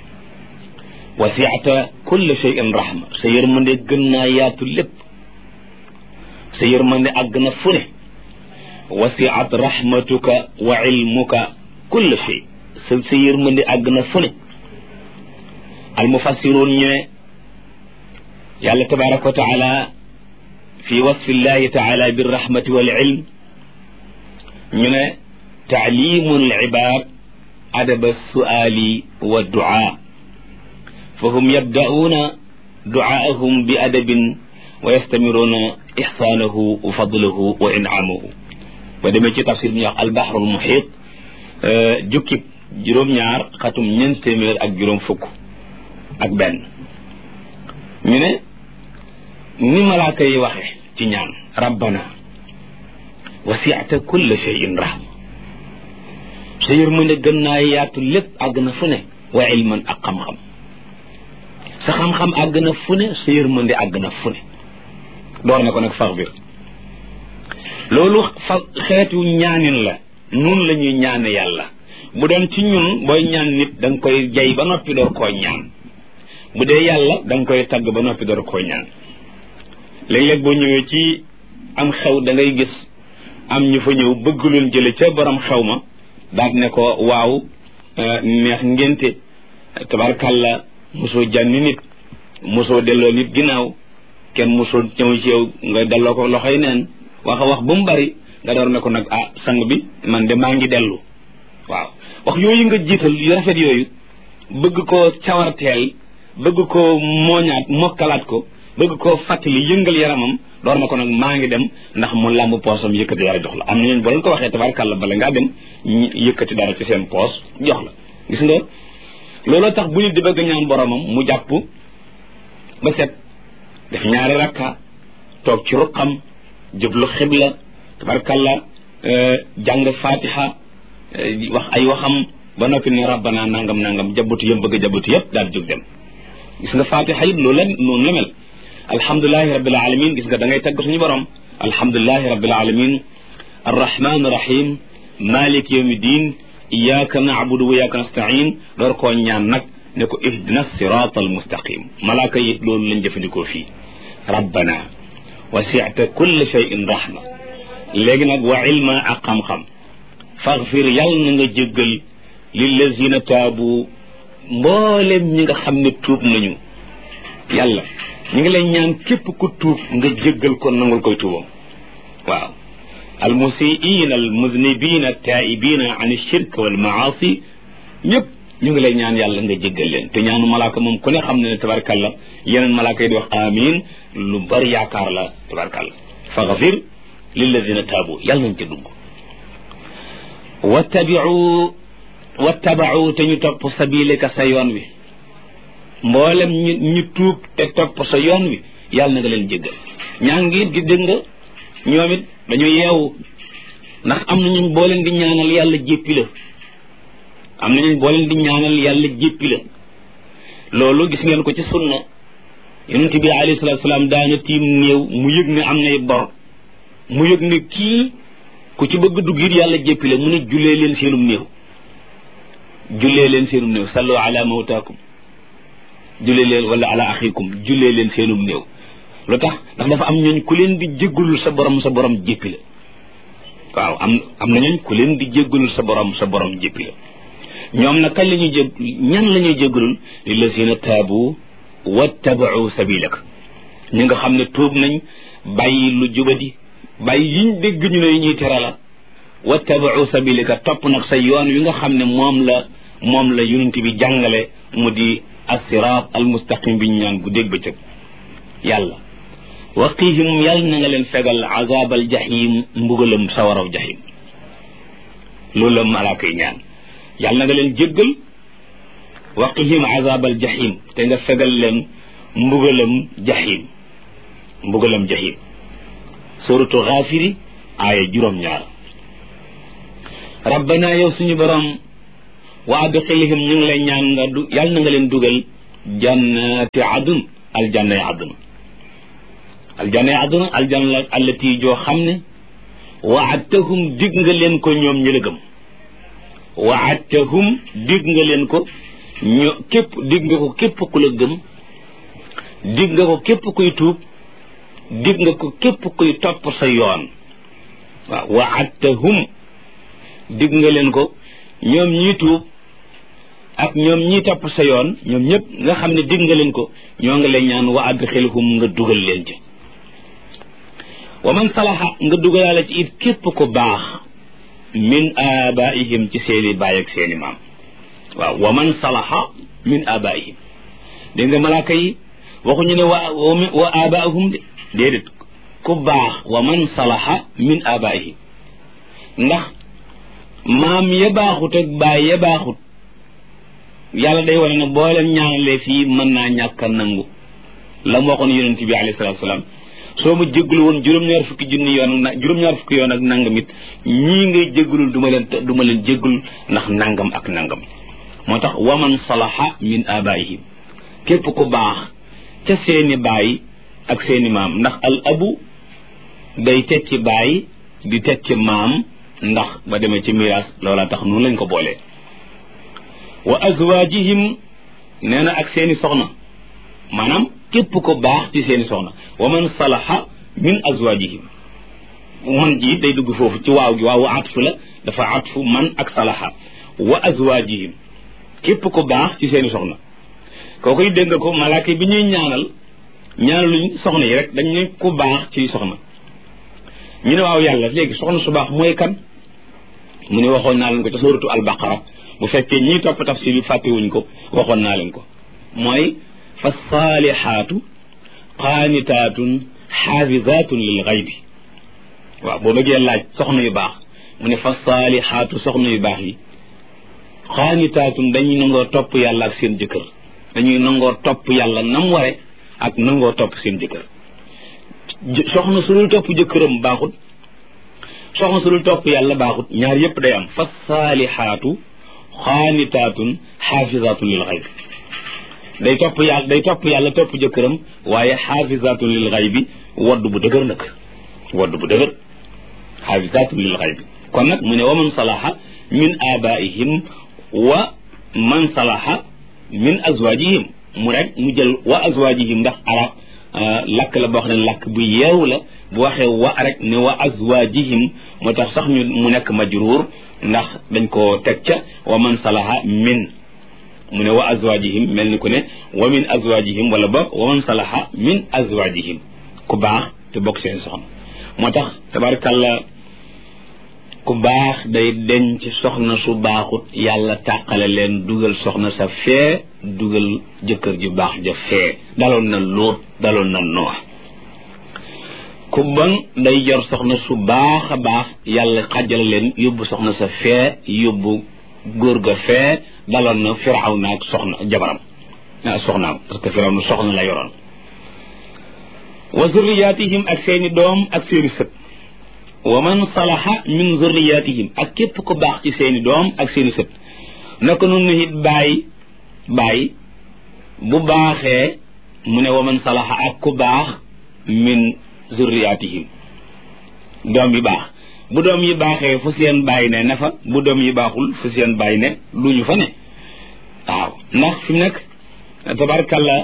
wasi'ta kulla shay'in rahma sa yërmande gën naa yaatu lépp sa yërmande àgg na fu ne wasi'at rahmatuka wa ilmuka kulla shay sa yërmande àgg na fu ne almufassiruun ñu ne yàlla tabaraka wa taala fi wasfi llahi taala birrahmati wal ilm ñu ne taalimu al-ibaad adaba su'aali wa du'a fa hum yabda'uuna du'aahum bi adabin wa yastamiruuna ihsaanahu wa fadlahu wa in'aamahu ba demee ci tafsir bi ñuy wax al-bahr al-muhiit jukkib juróom-ñaar xatum ñeent téeméer ak juróom fukk ak benn ñu ne ni malaaka yi waxe ci ñaan rabbana wasi'ta kulla shay'in rahma sa yërmande gën naa yaatu lépp àgg na fu ne wa ilman ak xam-xam sa xam-xam àgg na fu ne sa yërmande àgg na fu ne door na ko nag faxfir loolu xeetu ñaanin la nun la ñuy ñaane yàlla bu doon ci ñun booy ñaan nit da nga koy jay ba noppi door koo ñaan bu dee yàlla da nga koy tagg ba noppi door koo ñaan léeg-léeg boo ñëwee ci am xew da ngay gis am ñu fa ñëw bëgg leen jële ca borom xew ma daal ne ko waaw neex ngénte tabarkàlla mosoo jànni nit mosoo delloo nit ginnaaw kenn mosoo ñëw ci yow nga delloo ko loxoy neen wax a wax ba mu bari nga door ne ko nag sang bi man de maa ngi dellu waaw wax yooyu nga jiital yu rafet yooyu bëgg koo cawarteel bëgg koo mooñaat mokkalaat ko bëgg koo fàttali yëngal yaramam door na ko nag maa ngi dem ndax mu làmb poosam yëkkati dara jox la am na ñeen boo leen ko waxee tabarkàlla bala ngaa dem yëkkati dara ci seen poos jox la gis nga looloo tax bu nit di bëgg ñaan boromam mu jàpp ba set def ñaari rakka toog ci ruqam jublu xibla tabarkàlla jàng fatiha wax ay waxam ba noppi ne rabbana nangam jabutu yëm bëgg jabutu yëpp daal jóg dem gis nga fatiha it loolu la noonu la mel alhamdulilahi rabbil alamin gis nga da ngay tagg suñu borom alhamdulilahi rabbil alamin arrahman rahim malik yawmi din iyyaka na'budu wa iyyaka nasta'in door koo ñaan nag ne ko ihdina sirata almustaqim malaaka yi loolu lañ jëfandikoo fii rabbana wasi'ta kulla shay'in rahma léegi nag wa ilma ak xam-xam faghfir yàlla na nga jéggal lillazina taabu mboolem ñi nga xam ne tuub nañu yàlla ñu ngi lay ñaan képp ku tuub nga jéggal ko nangul koy tuubam waaw almusiina almuznibina altaibina an alshirk walmaasi ñëpp ñu ngi lay ñaan yàlla nga jéggal leen te ñaanu malaaka moom ku ne xam ne tabarkalla yeneen malaaka yi di wax amin lu bari yaakaar la tabarkalla faghfir lilladina taabu yàlla nañ ca dugg wattabau te ñu topp sabileka sa yoon wi mboolem ñu tuub te topp sa yoon wi yàlla na nga leen jéggal ñaa ngi di dégg nga ñoom it dañu yeewu ndax am nañu boo leen di ñaanal yàlla jéppi la am nañu boo leen di ñaanal yàlla jéppi la loolu gis ngeen ko ci sunna yonent bi alayhi salaatu salaam daana tiim néew mu yëg ne am nay bor mu yëg ne kii ku ci bëgg dugg it yàlla jéppi la mu ne jullee leen seenum néew sallu ala mawtaakum jullee leen wala ala axikum jullee leen seenum néew lu tax ndax dafa am ñooñ ku leen di jéggalul sa borom jéppi la waaw am na ñooñ ku leen di jéggalul sa borom jéppi la ñoom nag kañ la ñuy ñan la ñuy jéggalul lillazina taabu wattabau sabilak ñi nga xam ne tuub nañ bàyyi lu jubadi bàyyi yiñ dégg ñu ne ñuy tere la wattabau sabilaka topp nag sa yoon wi nga xam ne moom la yonent bi jàngale mu di as-siraat al-mustaqim bi ñu ñaan guddeeg bëccëg yàlla waqihim yàlla na nga leen fegal azabal jahim mbugalam sawaraw jahim loolu la malaaka yi ñaan yàlla na nga leen jéggal waqihim azabal jahim te nga fegal leen mbugalam jahim suratu Gaafiri aaya 8 rabbana yow suñu borom wa adxilhum ñu ngi lay ñaan nga yàlla na nga leen dugal jannati adun aljanna yi àdduna aljanna yi àdduna aljanna allati joo xam ne waadtahum dig nga leen ko ñoom ñi la gëm waadtahum dig nga leen ko dig nga ko képp ku la gëm dig nga ko képp kuy tuub dig nga ko képp kuy topp sa yoon waaw waadtahum dig nga leen ko ñoom ñi tuub ak ñoom ñi topp sa yoon ñoom ñëpp nga xam ne dig nga leen ko ñoo ngi lay ñaan wa adxilhum nga dugal leen ci wa man salaha nga dugalaale ci it képp ko baax min abaihim ci seeni baay ak seeni maam waaw wa man salaha min abaihim dégg nga malaaka yi waxuñu ne wa abaahum de déedéet ku baax wa man salaha min abaihim ndax maam ya baaxut ak baay ya baaxut yàlla day wane ne boo leen ñaanalee fii mën naa ñàkk a nangu la mu waxoon yonent bi alayhi salaatu salaam soo ma jégalu woon juróom-ñaar fukki yoon ak nangam it ñii ngay jégalul du ma leen jégalul ndax nangam ak nangam moo tax waman salaha min abaihim képp ku baax ca seeni baay ak seeni maam ndax al abu day tekki baay di tekki maam ndax ba demee ci miraas loola tax noonu lañ ko boolee wa azwaajihim nee na ak seeni soxna maanaam képp ko baax ci seeni soxna wa man salaha min azwaajihim man ji day dugg foofu ci waaw gi waawu atfu la dafa atfu man ak salaha wa azwaajihim képp ko baax ci seeni soxna kookoy dégg nga ko malaaka bi ñuy ñaanaluñ soxna yi rek dañ ne ku baax ci soxna ñu ne waaw yàlla léegi soxna su baax mooy kan mu ne waxoon naa leen ko ca suuratu al-baqara bu fekkee ñii topp tafsir yi fàttewuñ ko waxoon naa leen ko mooy fa saalihaatu qaanitaatun xaafizaatun lil xaybi waaw boo bëggee laaj soxna yu baax mu ne fa saalihaatu soxna yu baax yi qaanitaatun dañuy nangoo topp yàlla ak seen jëkkër dañuy nangoo topp yàlla nam ware ak nangoo topp seen jëkkër soxna su dul topp jëkkëram baaxut soxna su dul topp yàlla baaxut ñaar yépp day am fa saalihaatu xaanitaatun xaafizaatun lil xayb day topp yàlla topp jëkkëram waaye xaafizaatun lil xaybi wodd bu dëgër nag wodd bu dëgër xaafizaatun lil xaybi kon nag mu ne wa man salaha min abaihim wa man salaha min azwajihim mu rek mu jël wa azwajihim ndax arab lakk la boo xam ne lakk bu yeewu la bu waxee wa rek ne wa azwajihim moo tax sax mu nekk majruur ndax dañ ko teg ca wa man salaha min mu ne wa azwajihim mel ni ku ne wa min azwajihim wala ba wa man salaha min azwajihim ku baax te bokk seen soxna moo tax tabarakallah ku baax day denc soxna su baaxut yàlla tàqale leen dugal soxna sa fee dugal jëkkër ju baax ja fee daloon na Luut daloon na Noox ku bon day yor soxna su baax a baax yàlla xajale leen yóbbu soxna sa fee yóbbu góor ga fee daloon na Firawna ak soxna jabaram soxnaam parce que Firawna soxna la yoroon wa zurriyatihim ak seeni doom ak seeni sët wa man salaha min zurriyatihim ak képp ku baax ci seeni doom ak seeni sët naka noonu it baay bu baaxee mu ne wa man salaha ak ku baax min zurriyatihim doom yi baax bu doom yi baaxee fu seen baay ne na fa bu doom yi baaxul fu seen baay ne lu ñu fa ne waaw ndax fi mu nekk tabarkalla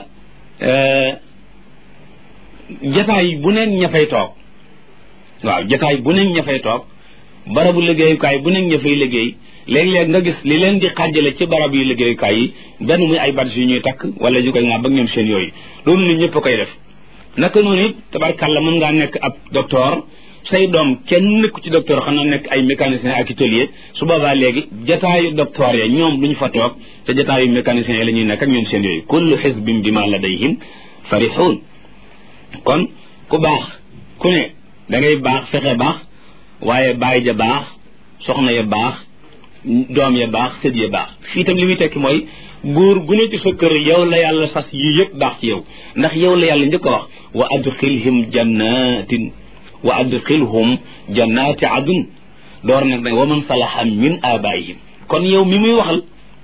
jataay bu nekk ña fay toog waaw jataay bu nekk ña fay toog barabu liggéeyukaay bu nekk ña fay liggéey léeg-léeg nga gis li leen di xàjjale ci barab yu liggéeyukaay yi benn muy ay badge yu ñuy takk wala ñu koy ŋàbb ak ñoom seen yooyu loolu nit ñëpp a koy def naka noonu it tabarkalla mën ngaa nekk ab docteur say doom kenn nekku ci docteur xanaa nekk ay mécanicien ak atelier su boobaa léegi jataayu docteur ya ñoom duñu fa toog te jataayu mécanicien yi la ñuy nekk ak ñoom seen yooyu kullu xisbin bima ladayhim farixuun kon ku baax ku ne da ngay baax fexe baax waaye baay ja baax soxna ya baax doom ya baax sët ya baax fii tam li muy tekki mooy góor gu ne ci sa kër yow la yàlla sas yi yëpp baax ci yow ndax yow la yàlla njëkk a wax wa adxilhum jannatin wa adxilhum jannati adun door nag wa man salaha min abaihim kon yow mi muy waxal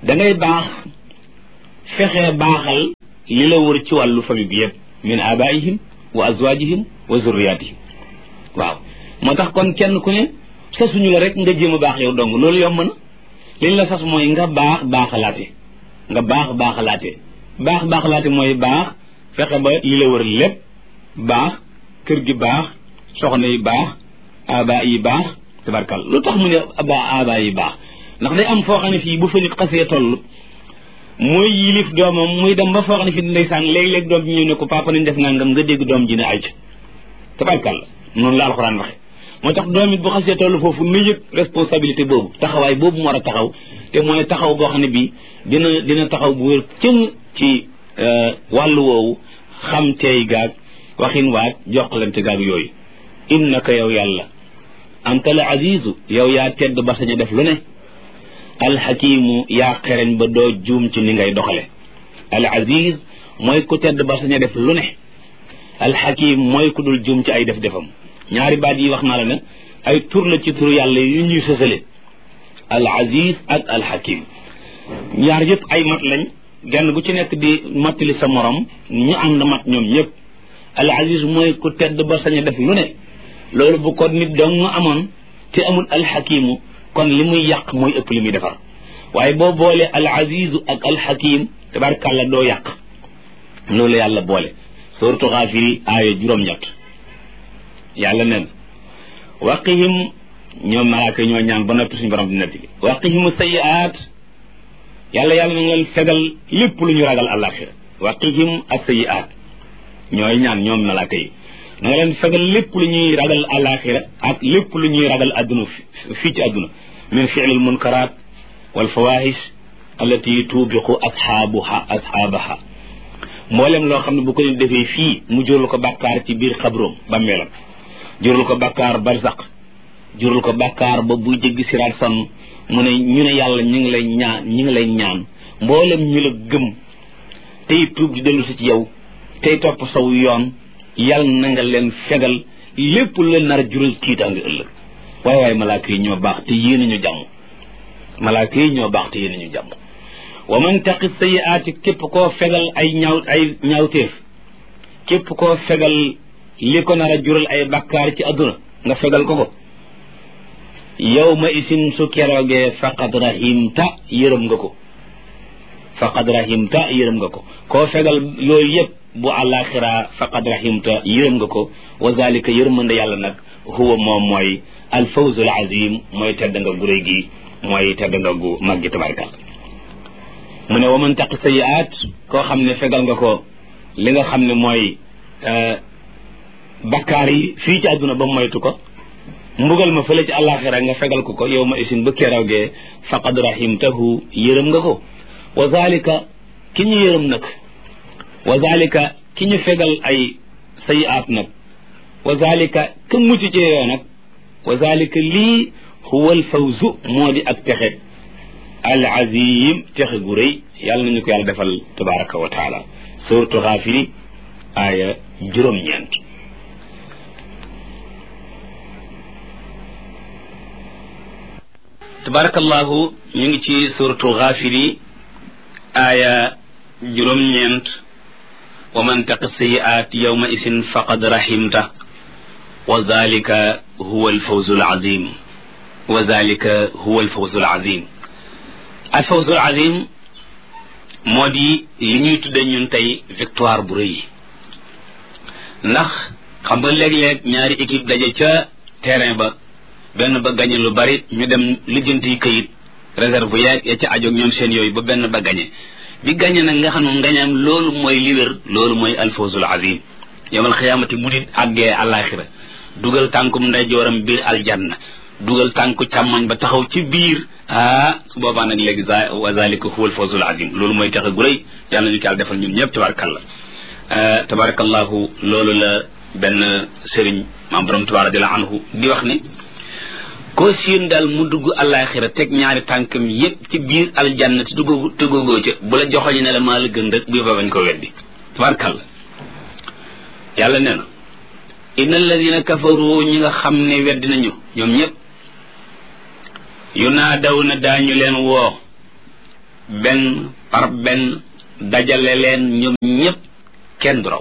da ngay baax fexe baaxal li la wër ci wàllu famille bi yëpp min abaihim wa azwajihim wa zurriyatihim waaw moo tax kon kenn ku ne sasuñu la rek nga jéem a baax yow dong loolu yomb na liñ la sas mooy nga baaxalaate baaxalaate mooy baax fexe ba li la wër lépp baax kër gi baax soxna yi baax aba yi baax tabarkal lu tax mu ne aba yi baax ndax day am foo xam ne fii bu fa nit xasee toll mooy yilif doomam muy dem ba foo xam ne fii ndeysaan léeg-léeg doom ji ñëw ne ko papa nañ def nangam nga dégg doom ji ne ay tabarkal noonu la alxuraan waxe moo tax doom it bu xasee toll foofu nu yëg responsabilité boobu taxawaay boobu mu war a taxaw te mooy taxaw boo xam ne bii dina taxaw bu wér cëng ci wàllu woowu xam teey gaag waxin waag joxlante gaag yooyu innaka yow yàlla anta al azizu yow yaa tedd ba sañ a def lu ne alxakimu yaa xereñ ba doo juum ci ni ngay doxale al aziz mooy ku tedd ba sañ a def lu ne alxakim mooy ku dul juum ci ay def-defam ñaari baat yi wax naa la ne ay tur la ci tur yàlla yu ñuy sësale al aziz ak al hakim ñaar yëpp ay mat lañ genn gu ci nekk di mattali sa morom ñu ànd mat ñoom ñëpp al aziz mooy ku tedd ba sañ a def lu ne loolu bu ko nit dong nga amoon te amul al hakimu kon li muy yàq mooy ëpp li muy defar waaye boo boole al azizu ak al hakim tabarkàlla doo yàq loolu yàlla boole suratu Gaafiri aaya juróom-ñett yàlla nen waqihim ñoom malaaka ñoo ñaan ba noppi suñu borom di netti waqihimu sayyi'aat yàlla na nga leen fegal lépp lu ñu ragal àllaaxira waqihim as-sayyi'aat ñooy ñaan ñoom malaaka yi na nga leen fegal lépp lu ñuy ragal àllaaxira ak lépp lu ñuy ragal adduna fii ci adduna min fi'lil munkaraat wal fawaahish allati tuubiqu ashaabaha mboolem loo xam ne bu ko nit defee fii mu jural ko bàkkaar ci biir xabroom bàmmeelam jural ko bàkkaar barsaq jural ko bàkkaar ba buy jéggi siraat sonn mu ne ñu ne yàlla ñu ngi lay ñaan mboolem ñu la gëm tey tuub di dellu si ci yow tey topp saw yoon yàlla na nga leen fegal lépp lu leen nar a jural tiitaange ëllëg waaye malaaka yi ñoo baax te yéene ñu jàmm malaaka yi ñoo baax te yéene ñu jàmm wa man taqi sayyi'aati képp koo fegal ay ñaawteef képp koo fegal li ko nar a jural ay bakkaar ci adduna nga fegal ko yawma isin su keroogee faqad rahimta yërëm nga ko koo fegal yooyu yëpp bu àllaaxira faqad rahimta yërëm nga ko wa zalika yërmande yàlla nag huwa moom mooy alfawzul azim mooy tedd nga gu réy gi mooy tedd nga gu mag gi tabarkal mu ne wa man taqi sayyi'aat koo xam ne fegal nga ko li nga xam ne mooy bakkaar yi fii ci àdduna ba moytu ko mbugal ma fële ci àllaaxira nga fegal ko yow ma isin ba keroogee faqad rahimtahu yërëm nga ko wa zalika ki ñu yërëm nag wa zalika ki ñu fegal ay sayyi'aat nag wa zalika ka mucc ci yoo nag wa zalika lii huwa al fawzu moo di ak texe al azim texe gu rëy yàlla nañu ko yàlla defal tabaraka wa taala suratu Gaafiri aaya juróom-ñeent tabarakallahu ñu ngi ci suratu Gaafiri aaya juróom-ñeent wa man taqi sayyi'aat yawma isin faqad rahimta wa zalika huwa al fawzu al azim wa zalika huwa al fawzu al azim alfawzul azim moo di li ñuy tudde ñun tey victoire bu rëy ndax xam nga léeg-léeg ñaari équipe daje ca terrain ba benn ba gañe lu bari ñu dem lijjanti këyit réserve ya ca ajoog ñoom seen yooyu ba benn ba gañe bi gañe nag nga xam ne ngañaam loolu mooy li wér loolu mooy alfawzul azim yawmal xiyaamati bu nit àggee àllaaxira dugal tànkum ndeyjooram biir aljanna dugal tànku càmmoñ ba taxaw ci biir su boobaa nag léegi wa zalika huwa alfawzul azim loolu mooy texe gu rëy yàlla ñu ko yàlla defal ñun ñëpp tabarakallahu loolu la benn sëriñ maam borom Tuubaa radiyallahu anhu di wax ne koo siin daal mu dugg àllaaxira teg ñaari tànkam yëpp ci biir aljanna te duggagoo ca bu la joxoñi ne la maa la gën rek bu yóbba bañ ko weddi tabarakallah yàlla nee na inna alladina kafaru ñi nga xam ne weddi nañu ñoom ñëpp yunaadaw na daañu leen woo benn par benn dajale leen ñoom ñëpp kenn du raw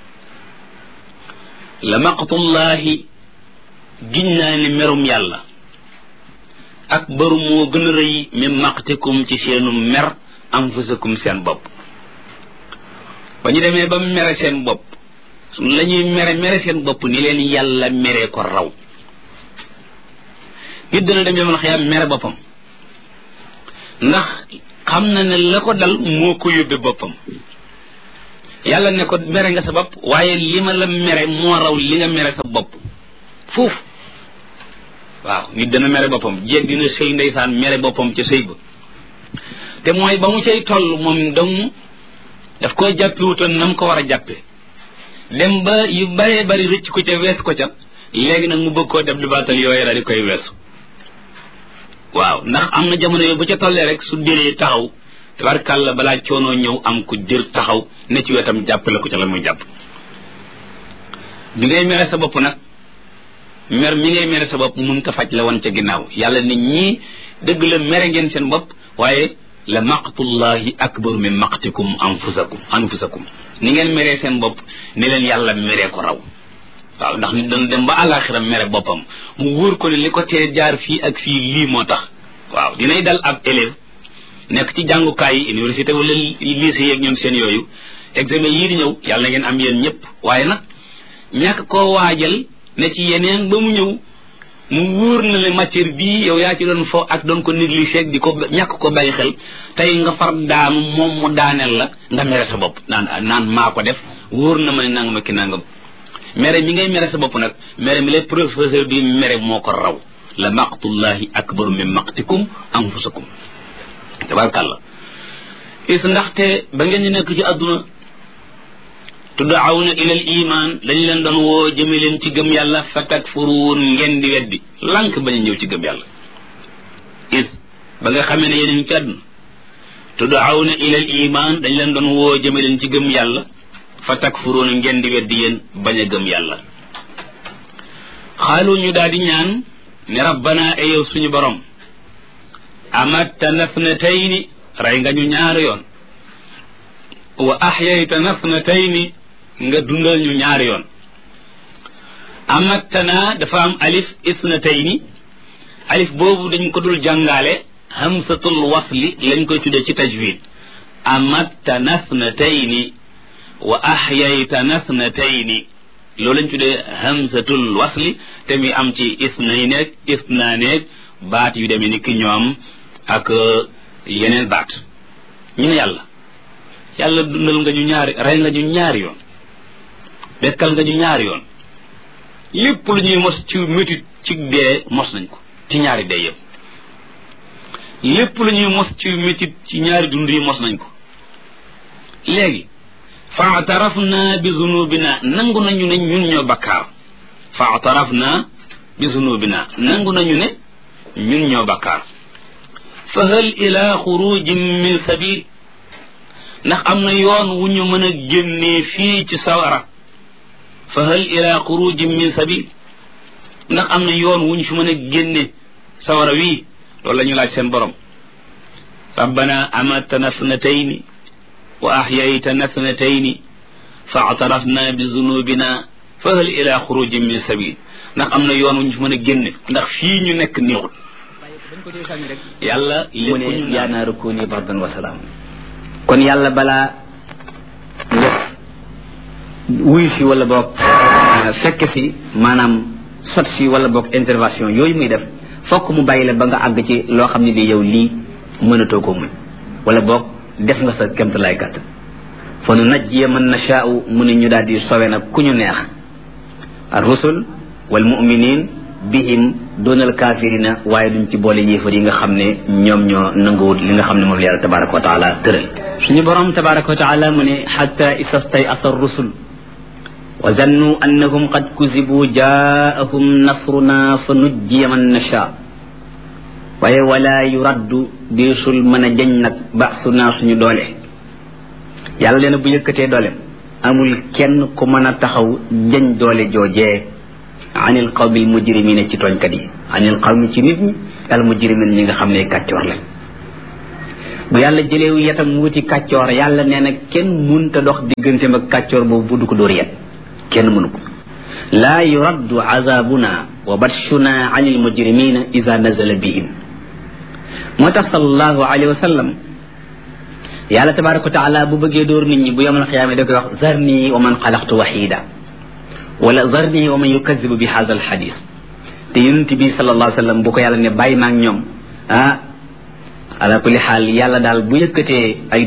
la maqtullahi giñ naa ne merum yàlla akbaru moo gën a rëy min maqtikum ci seenu mer anfusakum seen bopp ba ñu demee ba mere seen bopp la ñuy mere seen bopp ni leen yàlla meree ko raw nit dana dem yomal xiyaam mere boppam ndax xam na ne la ko dal moo ko yóbbe boppam yàlla ne ko mere nga sa bopp waaye li ma la mere moo raw li nga mere sa bopp foofu waaw nit dana mere boppam jéeg dina sëy ndeysaan mere boppam ca sëy ba te mooy ba mu cay toll moom dong daf koy jàppiwutoon na mu ko war a jàppe dem ba yu baree bari rëcc ko ca wees ko ca léegi nag mu bëgg koo def di baatal yooyu daal di koy weesu waaw ndax am na jamono yooyu bu ca tollee rek su déree taxaw tabarkàlla balaa coonoo ñëw am ku jër taxaw ne ci wetam jàppale ko ca la muy jàpp bi ngay mere sa bopp nag mer mi ngay mere sa bopp mun ta faj la woon ca ginnaaw yàlla nit ñi dëgg la mere ngeen seen bopp waaye la maqtullahi akbaru min maqtikum anfusakum ni ngeen meree seen bopp ni leen yàlla meree ko raw waaw ndax nit dana dem ba àllaaxira mere boppam mu wóor ko ne li ko tee jaar fii ak fii lii moo tax waaw dinay dal ab élève nekk ci jàngukaay yi université wala lycée yeeg ñoom seen yooyu examen yii di ñëw yàlla na ngeen am yéen ñëpp waaye nag ñàkk koo waajal ne ci yeneen ba mu ñëw mu wóor na le matière bii yow yaa ci doon fo ak doon ko négliger di ko ñàkk ko bàyyi xel tey nga far daanu moom mu daaneel la nga mere sa bopp naan maa ko def wóor na ma ne nangam ak nangam mere mi ngay mere sa bopp nag mere mi lay professeur bi mere moo ko raw la maqtullahi akbaru min maqtikum anfusakum tabarkàllah is ndaxte ba ngeen ñu nekk ci àdduna tud'awna ila al iman dañ leen doon woo jëme leen ci gëm yàlla fa takfuruun ngeen di weddi lànk bañ a ñëw ci gëm yàlla is ba nga xamee ne yéen ci àdduna tud'awna ila al iman dañ leen doon woo jëme leen ci gëm yàlla fa takfuruun ngeen di weddi yéen bañ a gëm yàlla xaalu ñu daal di ñaan ne rabbana yow suñu borom amattana thnatayni rey nga ñu ñaari yoon wa ahyaytana thnatayni nga dundal ñu ñaari yoon amattana dafa am alif isnatayni alif boobu dañ ko dul jàngaale hamsatul wasli lañ koy tuddee ci tajwid amattana thnatayni wa ahyaytana thnatayni loolu lañ tuddee hamsatul wasli te mi am ci isnayneeg isnaaneeg baat yu demee ni ki ñoom ak yeneen baat ñu ne yàlla dundal nga ñu ñaari rey nga ñu ñaari yoon dekkal nga ñu ñaari yoon lépp lu ñuy mos ci métit ci dee mos nañ ko ci ñaari dee yëpp lépp lu ñuy mos ci métit ci ñaari dund yi mos nañ ko léegi fa'tarafna bi zunubina nangu nañu ne ñun ñoo bakkaar fa'tarafna bi zunubina nangu nañu ne ñun ñoo bakkaar fa hal ila xurujin min sabil ndax am na yoon wu ñu mën a génnee fii ci sawara fa hal ila xurujin min sabil ndax am na yoon wu ñu fi mën a génne sawara wii loolu la ñu laaj seen borom rabbana amatana thnatayni wa ahyaytana thnatayni fa atarafna bi zunubina fa hal ila xurujin min sabil ndax am na yoon wu ñu fi mën a génne ndax fii ñu nekk néexul yàlla mu ne yaa naaru kuuni bardan wa salaam kon yàlla balaa nga wuy si wala boog fekk si maanaam sot si wala boog intervention yooyu muy def fokk mu bàyyi la ba nga àgg ci loo xam ne bi yow lii mënatoo ko muñ wala boog def nga sa kemt lay kàtt fa nu najjiya man nashaa'u mu ne ñu daal di sowe nag ku ñu neex ar rusul wal mu'minin bihim doonal kaafirina waaye duñ ci boole yéefar yi nga xam ne ñoom ñoo nanguwut li nga xam ne moom la yàlla tabaraka wa taala tëral suñu borom tabaraka wa taala mu ne xatta istay asa rusul wa zannu annahum qad kuzibu jaahum nasruna fa nujjiya man nasha waaye wala yuraddu deesul mën a jañ nag ba'suna suñu doole yàlla leen bu yëkkatee dooleem amul kenn ku mën a taxaw jañ doole joojee anil qawmi al mujrimina ci tooñkat yi anil qawmi ci nit ñi al mujrimin ñi nga xam ne kàccoor lañ
bu yàlla jëleewu yetam wuti kàccoor yàlla nee na kenn munta dox digganteem ak kàccoor boobu bu du ko dóor yet kenn mënu ko laa yuraddu azabuna wa batshuna an il mujrimina ida nazala bihim moo tax sallallahu alayhi wa sallam yàlla tabaraka wa taala bu bëggee dóor nit ñi bu yamal xiyaama da koy wax zarni wa man xalaqtu wahida wala zarni wa man yukadibu bi hadha al hadith te yonent bi sallallahu alayhi wa sallam bu ko yàlla ne bàyyi maag ñoom ala kulli xaal yàlla daal bu yëkkatee ay